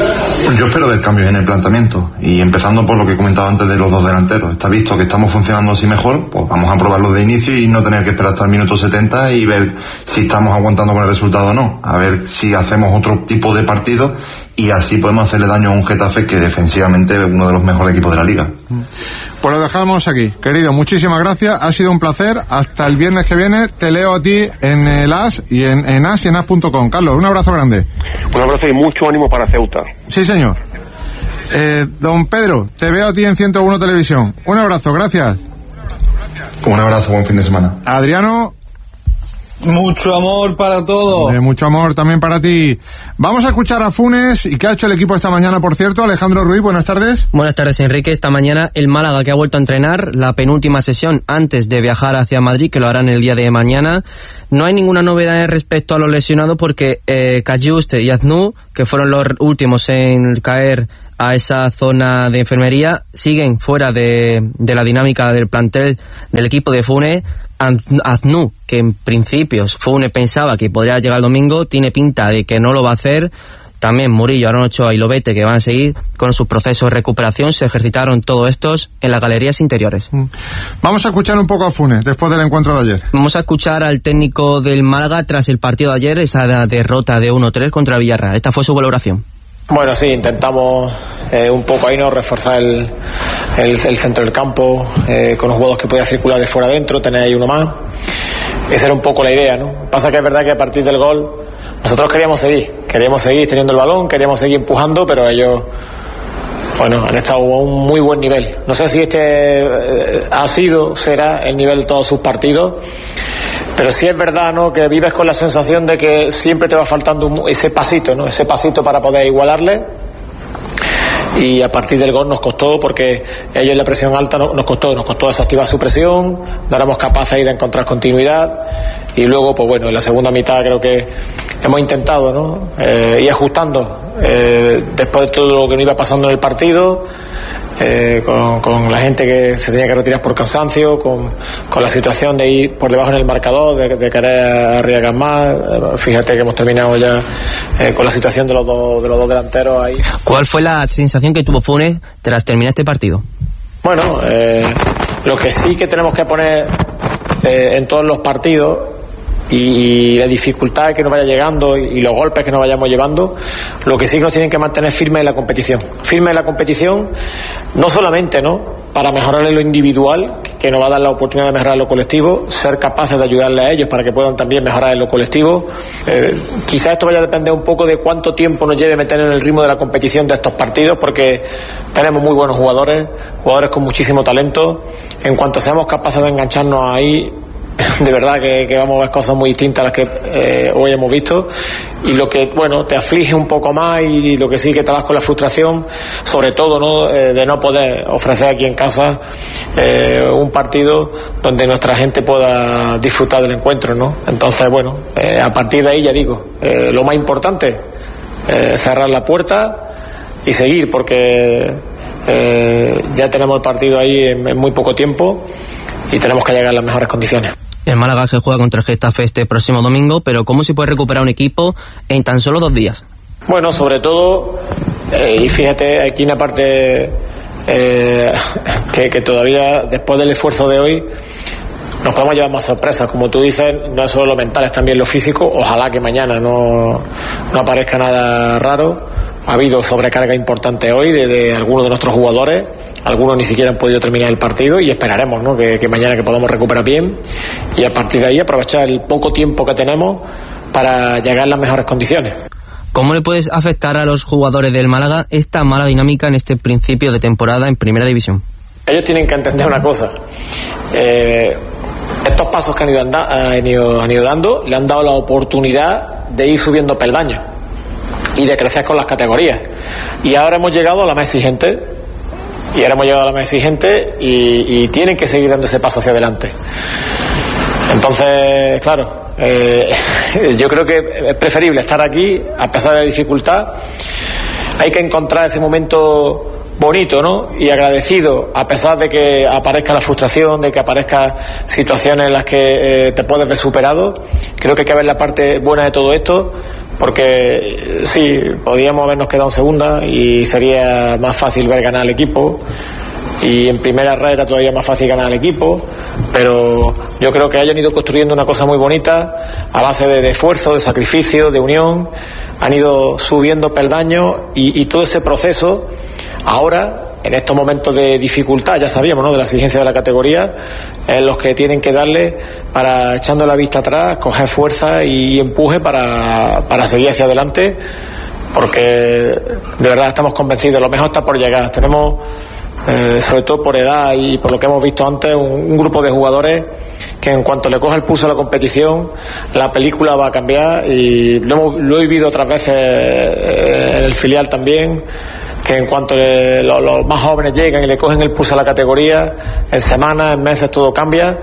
Yo espero ver cambios en el planteamiento y empezando por lo que he comentado antes de los dos delanteros. Está visto que estamos funcionando así mejor, pues vamos a probarlo de inicio y no tener que esperar hasta el minuto 70 y ver si estamos aguantando con el resultado o no. A ver si hacemos otro tipo de partido y así podemos hacerle daño a un Getafe que defensivamente es uno de los mejores equipos de la liga. Pues lo dejamos aquí. Querido, muchísimas gracias, ha sido un placer. Hasta el viernes que viene te leo a ti en el As y en As y en As.com. Carlos, un abrazo grande. Un abrazo y mucho ánimo para Ceuta. Sí, señor. Don Pedro, te veo a ti en 101 Televisión. Un abrazo, gracias. Un abrazo, buen fin de semana. Adriano. Mucho amor para todos. Mucho amor también para ti. Vamos a escuchar a Funes y qué ha hecho el equipo esta mañana, por cierto. Alejandro Ruiz, buenas tardes. Buenas tardes, Enrique. Esta mañana el Málaga, que ha vuelto a entrenar la penúltima sesión antes de viajar hacia Madrid, que lo harán el día de mañana. No hay ninguna novedad respecto a los lesionados porque Cayuste y Aznou, que fueron los últimos en caer a esa zona de enfermería, siguen fuera de la dinámica del plantel del equipo de Funes. Aznou, que en principio Funes pensaba que podría llegar el domingo, tiene pinta de que no lo va a hacer. También Murillo, Aaron Ochoa y Lobete, que van a seguir con sus procesos de recuperación. Se ejercitaron todos estos en las galerías interiores. Vamos a escuchar un poco a Funes después del encuentro de ayer. Vamos a escuchar al técnico del Málaga tras el partido de ayer, esa derrota de 1-3 contra Villarreal. Esta fue su valoración. Bueno, sí, intentamos un poco ahí, ¿no?, reforzar el centro del campo, con los jugadores que podía circular de fuera adentro, tener ahí uno más. Esa era un poco la idea, ¿no? Pasa que es verdad que a partir del gol nosotros queríamos seguir teniendo el balón, queríamos seguir empujando, pero ellos, bueno, han estado a un muy buen nivel. No sé si será el nivel de todos sus partidos, pero sí es verdad, ¿no?, que vives con la sensación de que siempre te va faltando ese pasito, ¿no?, ese pasito para poder igualarle. Y a partir del gol nos costó, porque ellos en la presión alta nos costó desactivar su presión, no éramos capaces ahí de encontrar continuidad. Y luego, pues bueno, en la segunda mitad creo que hemos intentado, ¿no?, ir ajustando después de todo lo que nos iba pasando en el partido, con la gente que se tenía que retirar por cansancio, con la situación de ir por debajo en el marcador, de querer arriesgar más. Fíjate que hemos terminado ya con la situación de los dos delanteros ahí. ¿Cuál fue la sensación que tuvo Funes tras terminar este partido? Bueno, lo que sí que tenemos que poner en todos los partidos, y la dificultad que nos vaya llegando y los golpes que nos vayamos llevando, lo que sí nos tienen que mantener firmes en la competición, no solamente, ¿no?, para mejorar en lo individual, que nos va a dar la oportunidad de mejorar en lo colectivo, ser capaces de ayudarles a ellos para que puedan también mejorar en lo colectivo. Quizás esto vaya a depender un poco de cuánto tiempo nos lleve meter en el ritmo de la competición de estos partidos, porque tenemos muy buenos jugadores con muchísimo talento. En cuanto seamos capaces de engancharnos ahí, de verdad que vamos a ver cosas muy distintas a las que hoy hemos visto, y lo que, bueno, te aflige un poco más, y lo que sí que te vas con la frustración, sobre todo, ¿no?, de no poder ofrecer aquí en casa un partido donde nuestra gente pueda disfrutar del encuentro, ¿no? Entonces, bueno, a partir de ahí, ya digo, lo más importante, cerrar la puerta y seguir, porque ya tenemos el partido ahí en muy poco tiempo y tenemos que llegar a las mejores condiciones. El Málaga que juega contra el Getafe este próximo domingo, pero ¿cómo se puede recuperar un equipo en tan solo 2 días? Bueno, sobre todo, y fíjate, aquí una parte que todavía, después del esfuerzo de hoy, nos podemos llevar más sorpresas. Como tú dices, no es solo lo mental, es también lo físico. Ojalá que mañana no aparezca nada raro. Ha habido sobrecarga importante hoy de algunos de nuestros jugadores. Algunos ni siquiera han podido terminar el partido, y esperaremos, ¿no?, que mañana que podamos recuperar bien, y a partir de ahí aprovechar el poco tiempo que tenemos para llegar en las mejores condiciones. ¿Cómo le puede afectar a los jugadores del Málaga esta mala dinámica en este principio de temporada en Primera División? Ellos tienen que entender una cosa. Estos pasos que han ido dando le han dado la oportunidad de ir subiendo peldaños y de crecer con las categorías. Y ahora hemos llegado a la más exigente. Y tienen que seguir dando ese paso hacia adelante. Entonces, claro, yo creo que es preferible estar aquí a pesar de la dificultad. Hay que encontrar ese momento bonito, ¿no?, y agradecido, a pesar de que aparezca la frustración, de que aparezcan situaciones en las que te puedes ver superado. Creo que hay que ver la parte buena de todo esto, porque sí, podríamos habernos quedado en segunda y sería más fácil ver ganar al equipo, y en primera red era todavía más fácil ganar al equipo, pero yo creo que hayan ido construyendo una cosa muy bonita a base de esfuerzo, de sacrificio, de unión, han ido subiendo peldaños y todo ese proceso ahora, en estos momentos de dificultad, ya sabíamos, ¿no?, de la exigencia de la categoría, es los que tienen que darle para, echando la vista atrás, coger fuerza y empuje para seguir hacia adelante, porque de verdad estamos convencidos, lo mejor está por llegar. Tenemos, sobre todo por edad y por lo que hemos visto antes, un grupo de jugadores que en cuanto le coja el pulso a la competición, la película va a cambiar, y lo he vivido otras veces en el filial también, que en cuanto los más jóvenes llegan y le cogen el pulso a la categoría, en semanas, en meses todo cambia,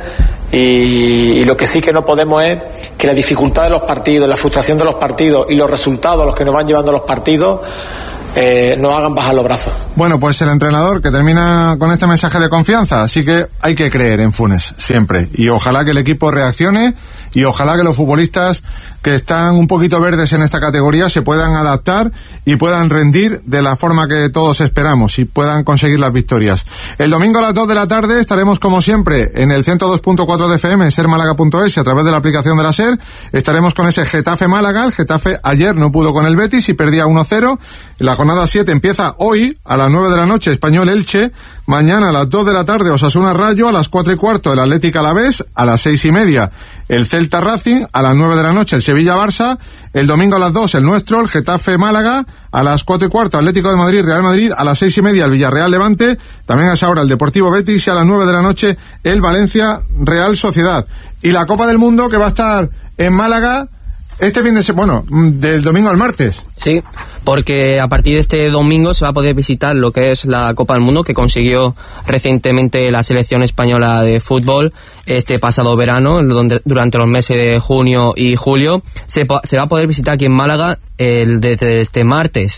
y lo que sí que no podemos es que la dificultad de los partidos, la frustración de los partidos y los resultados a los que nos van llevando los partidos nos hagan bajar los brazos. Bueno, pues el entrenador que termina con este mensaje de confianza, así que hay que creer en Funes siempre, y ojalá que el equipo reaccione, y ojalá que los futbolistas que están un poquito verdes en esta categoría se puedan adaptar y puedan rendir de la forma que todos esperamos y puedan conseguir las victorias. El domingo a las 2 de la tarde estaremos como siempre en el 102.4 de FM en sermálaga.es y a través de la aplicación de la SER. Estaremos con ese Getafe Málaga. El Getafe ayer no pudo con el Betis y perdía 1-0. La jornada 7 empieza hoy a las 9 de la noche, Español Elche. Mañana a las 2 de la tarde Osasuna Rayo, a las 4:15 el Atlético Alavés, a las 6:30 el Celta Racing, a las 9 de la noche el Sevilla Barça, el domingo a las 2 el nuestro, el Getafe Málaga, a las 4:15 Atlético de Madrid Real Madrid, a las 6:30 el Villarreal Levante, también a esa hora el Deportivo Betis, y a las 9 de la noche el Valencia Real Sociedad. Y la Copa del Mundo, que va a estar en Málaga este fin de semana, del domingo al martes. Sí, porque a partir de este domingo se va a poder visitar lo que es la Copa del Mundo, que consiguió recientemente la selección española de fútbol este pasado verano, donde durante los meses de junio y julio se va a poder visitar aquí en Málaga desde este martes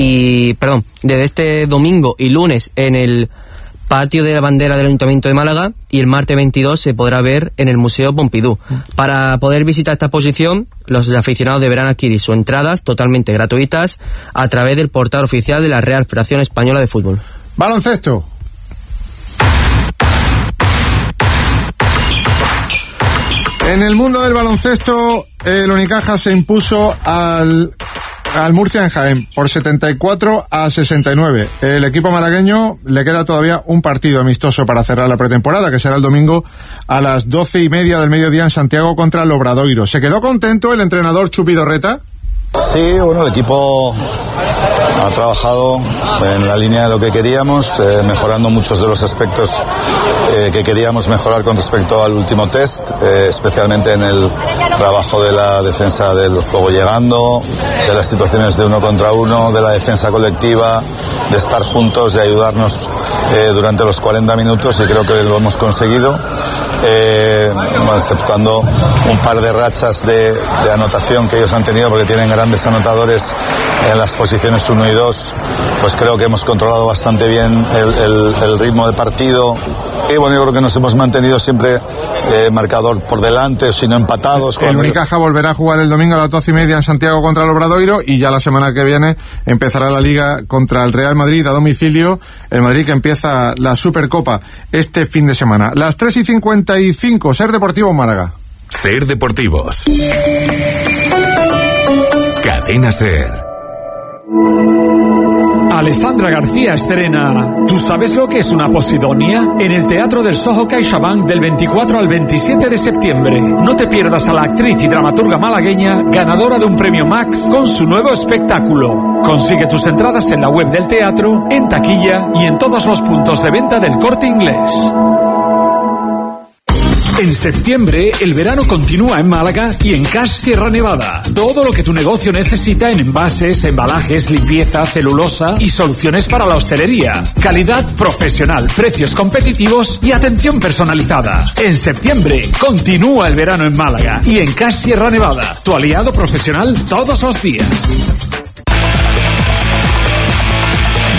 desde este domingo y lunes en el Patio de la Bandera del Ayuntamiento de Málaga, y el martes 22 se podrá ver en el Museo Pompidou. Para poder visitar esta exposición, los aficionados deberán adquirir sus entradas totalmente gratuitas a través del portal oficial de la Real Federación Española de Fútbol. Baloncesto. En el mundo del baloncesto, el Unicaja se impuso al Murcia en Jaén por 74-69. El equipo malagueño le queda todavía un partido amistoso para cerrar la pretemporada, que será el domingo a las 12:30 del mediodía en Santiago contra el Obradoiro. ¿Se quedó contento el entrenador Chupi Dorreta? Sí, bueno, el equipo ha trabajado en la línea de lo que queríamos, mejorando muchos de los aspectos que queríamos mejorar con respecto al último test, especialmente en el trabajo de la defensa del juego llegando, de las situaciones de 1 contra 1, de la defensa colectiva, de estar juntos, de ayudarnos durante los 40 minutos, y creo que lo hemos conseguido. Exceptuando un par de rachas de anotación que ellos han tenido, porque tienen grandes anotadores en las posiciones 1 y 2, pues creo que hemos controlado bastante bien el ritmo de partido. Y bueno, yo creo que nos hemos mantenido siempre marcador por delante, si no empatados. El Unicaja volverá a jugar el domingo a las 12:30 en Santiago contra el Obradoiro, y ya la semana que viene empezará la Liga contra el Real Madrid a domicilio. El Madrid, que empieza la Supercopa este fin de semana. Las 3:55, Ser Deportivo Málaga. Ser Deportivos. Cadena Ser. Alessandra García estrena ¿Tú sabes lo que es una posidonia? En el Teatro del Soho CaixaBank del 24 al 27 de septiembre. No te pierdas a la actriz y dramaturga malagueña ganadora de un premio Max con su nuevo espectáculo. Consigue tus entradas en la web del teatro, en taquilla y en todos los puntos de venta del Corte Inglés. En septiembre, el verano continúa en Málaga y en Cash Sierra Nevada. Todo lo que tu negocio necesita en envases, embalajes, limpieza, celulosa y soluciones para la hostelería. Calidad profesional, precios competitivos y atención personalizada. En septiembre, continúa el verano en Málaga y en Cash Sierra Nevada, tu aliado profesional todos los días.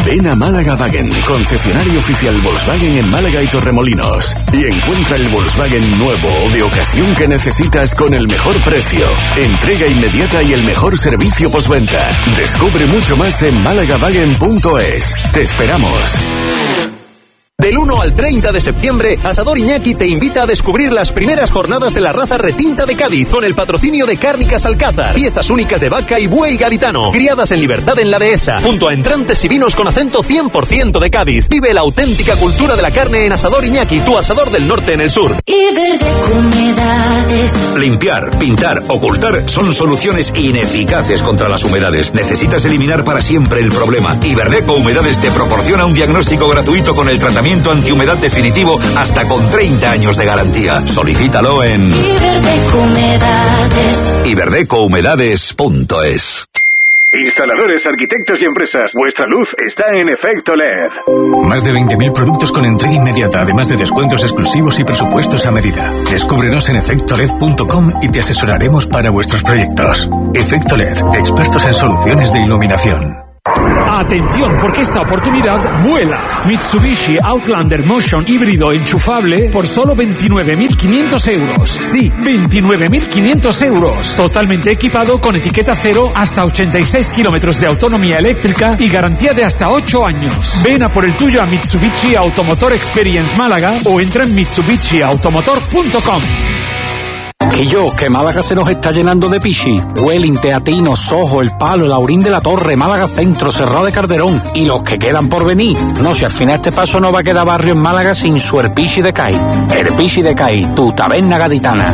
Ven a Málaga Wagen, concesionario oficial Volkswagen en Málaga y Torremolinos, y encuentra el Volkswagen nuevo o de ocasión que necesitas con el mejor precio, entrega inmediata y el mejor servicio postventa. Descubre mucho más en málagawagen.es. Te esperamos. Del 1 al 30 de septiembre, Asador Iñaki te invita a descubrir las primeras jornadas de la raza retinta de Cádiz, con el patrocinio de Cárnicas Alcázar, piezas únicas de vaca y buey gaditano, criadas en libertad en la dehesa, junto a entrantes y vinos con acento 100% de Cádiz. Vive la auténtica cultura de la carne en Asador Iñaki, tu asador del norte en el sur. Iberdeco Humedades. Limpiar, pintar, ocultar son soluciones ineficaces contra las humedades. Necesitas eliminar para siempre el problema. Iberdeco Humedades te proporciona un diagnóstico gratuito con el tratamiento antihumedad definitivo hasta con 30 años de garantía. Solicítalo en Iberdeco Humedades. iberdecohumedades.es. Instaladores, arquitectos y empresas, vuestra luz está en Efecto LED. Más de 20.000 productos con entrega inmediata, además de descuentos exclusivos y presupuestos a medida. Descúbrenos en efectoled.com y te asesoraremos para vuestros proyectos. Efecto LED, expertos en soluciones de iluminación. Atención, porque esta oportunidad vuela. Mitsubishi Outlander Motion híbrido enchufable por solo 29.500 euros. Sí, 29.500 euros. Totalmente equipado con etiqueta cero, hasta 86 kilómetros de autonomía eléctrica y garantía de hasta 8 años. Ven a por el tuyo a Mitsubishi Automotor Experience Málaga o entra en mitsubishiautomotor.com. Que Málaga se nos está llenando de pichi. Welling, Teatino, Sojo, El Palo, El Aurín de la Torre, Málaga Centro, Cerrado de Calderón y los que quedan por venir. No, si al final este paso no va a quedar barrio en Málaga sin su Herpichi de Cai. Herpichi de Cai, tu taberna gaditana.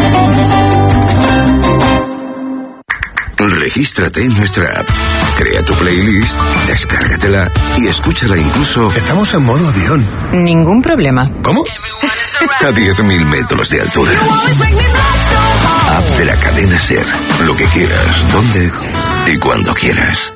Regístrate en nuestra app. Crea tu playlist, descárgatela y escúchala incluso... Estamos en modo avión. Ningún problema. ¿Cómo? A 10.000 metros de altura. App de la cadena SER. Lo que quieras, donde y cuando quieras.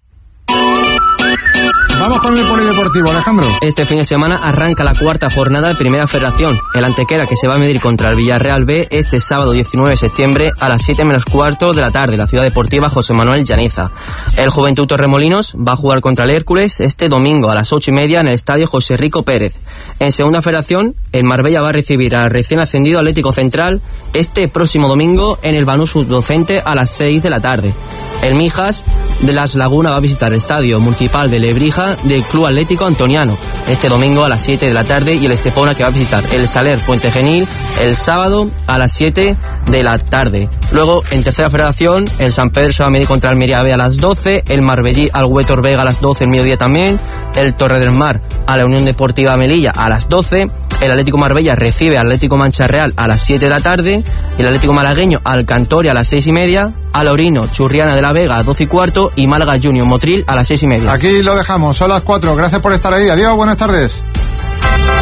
Vamos con el polideportivo, Alejandro. Este fin de semana arranca la cuarta jornada de Primera Federación. El Antequera, que se va a medir contra el Villarreal B este sábado 19 de septiembre a las 7:15 de la tarde, la Ciudad Deportiva José Manuel Llaniza. El Juventud Torremolinos va a jugar contra el Hércules este domingo a las 8:30 en el Estadio José Rico Pérez. En Segunda Federación, el Marbella va a recibir al recién ascendido Atlético Central este próximo domingo en el Banús Docente a las 6 de la tarde. El Mijas de Las Lagunas va a visitar el Estadio Municipal de Lebrija del Club Atlético Antoniano este domingo a las 7 de la tarde, y el Estepona, que va a visitar el Saler Puente Genil el sábado a las 7 de la tarde. Luego, en Tercera Federación, el San Pedro se va a medir contra el Almería B a las 12, el Marbellí al Huetor Vega a las 12 el mediodía también, el Torre del Mar a la Unión Deportiva Melilla a las 12, el Atlético Marbella recibe al Atlético Mancha Real a las 7 de la tarde, el Atlético Malagueño al Cantoria a las 6:30, Alorino Churriana de la Vega a 12:15 y Málaga Junior Motril a las 6:30. Aquí lo dejamos, son las 4. Gracias por estar ahí. Adiós, buenas tardes.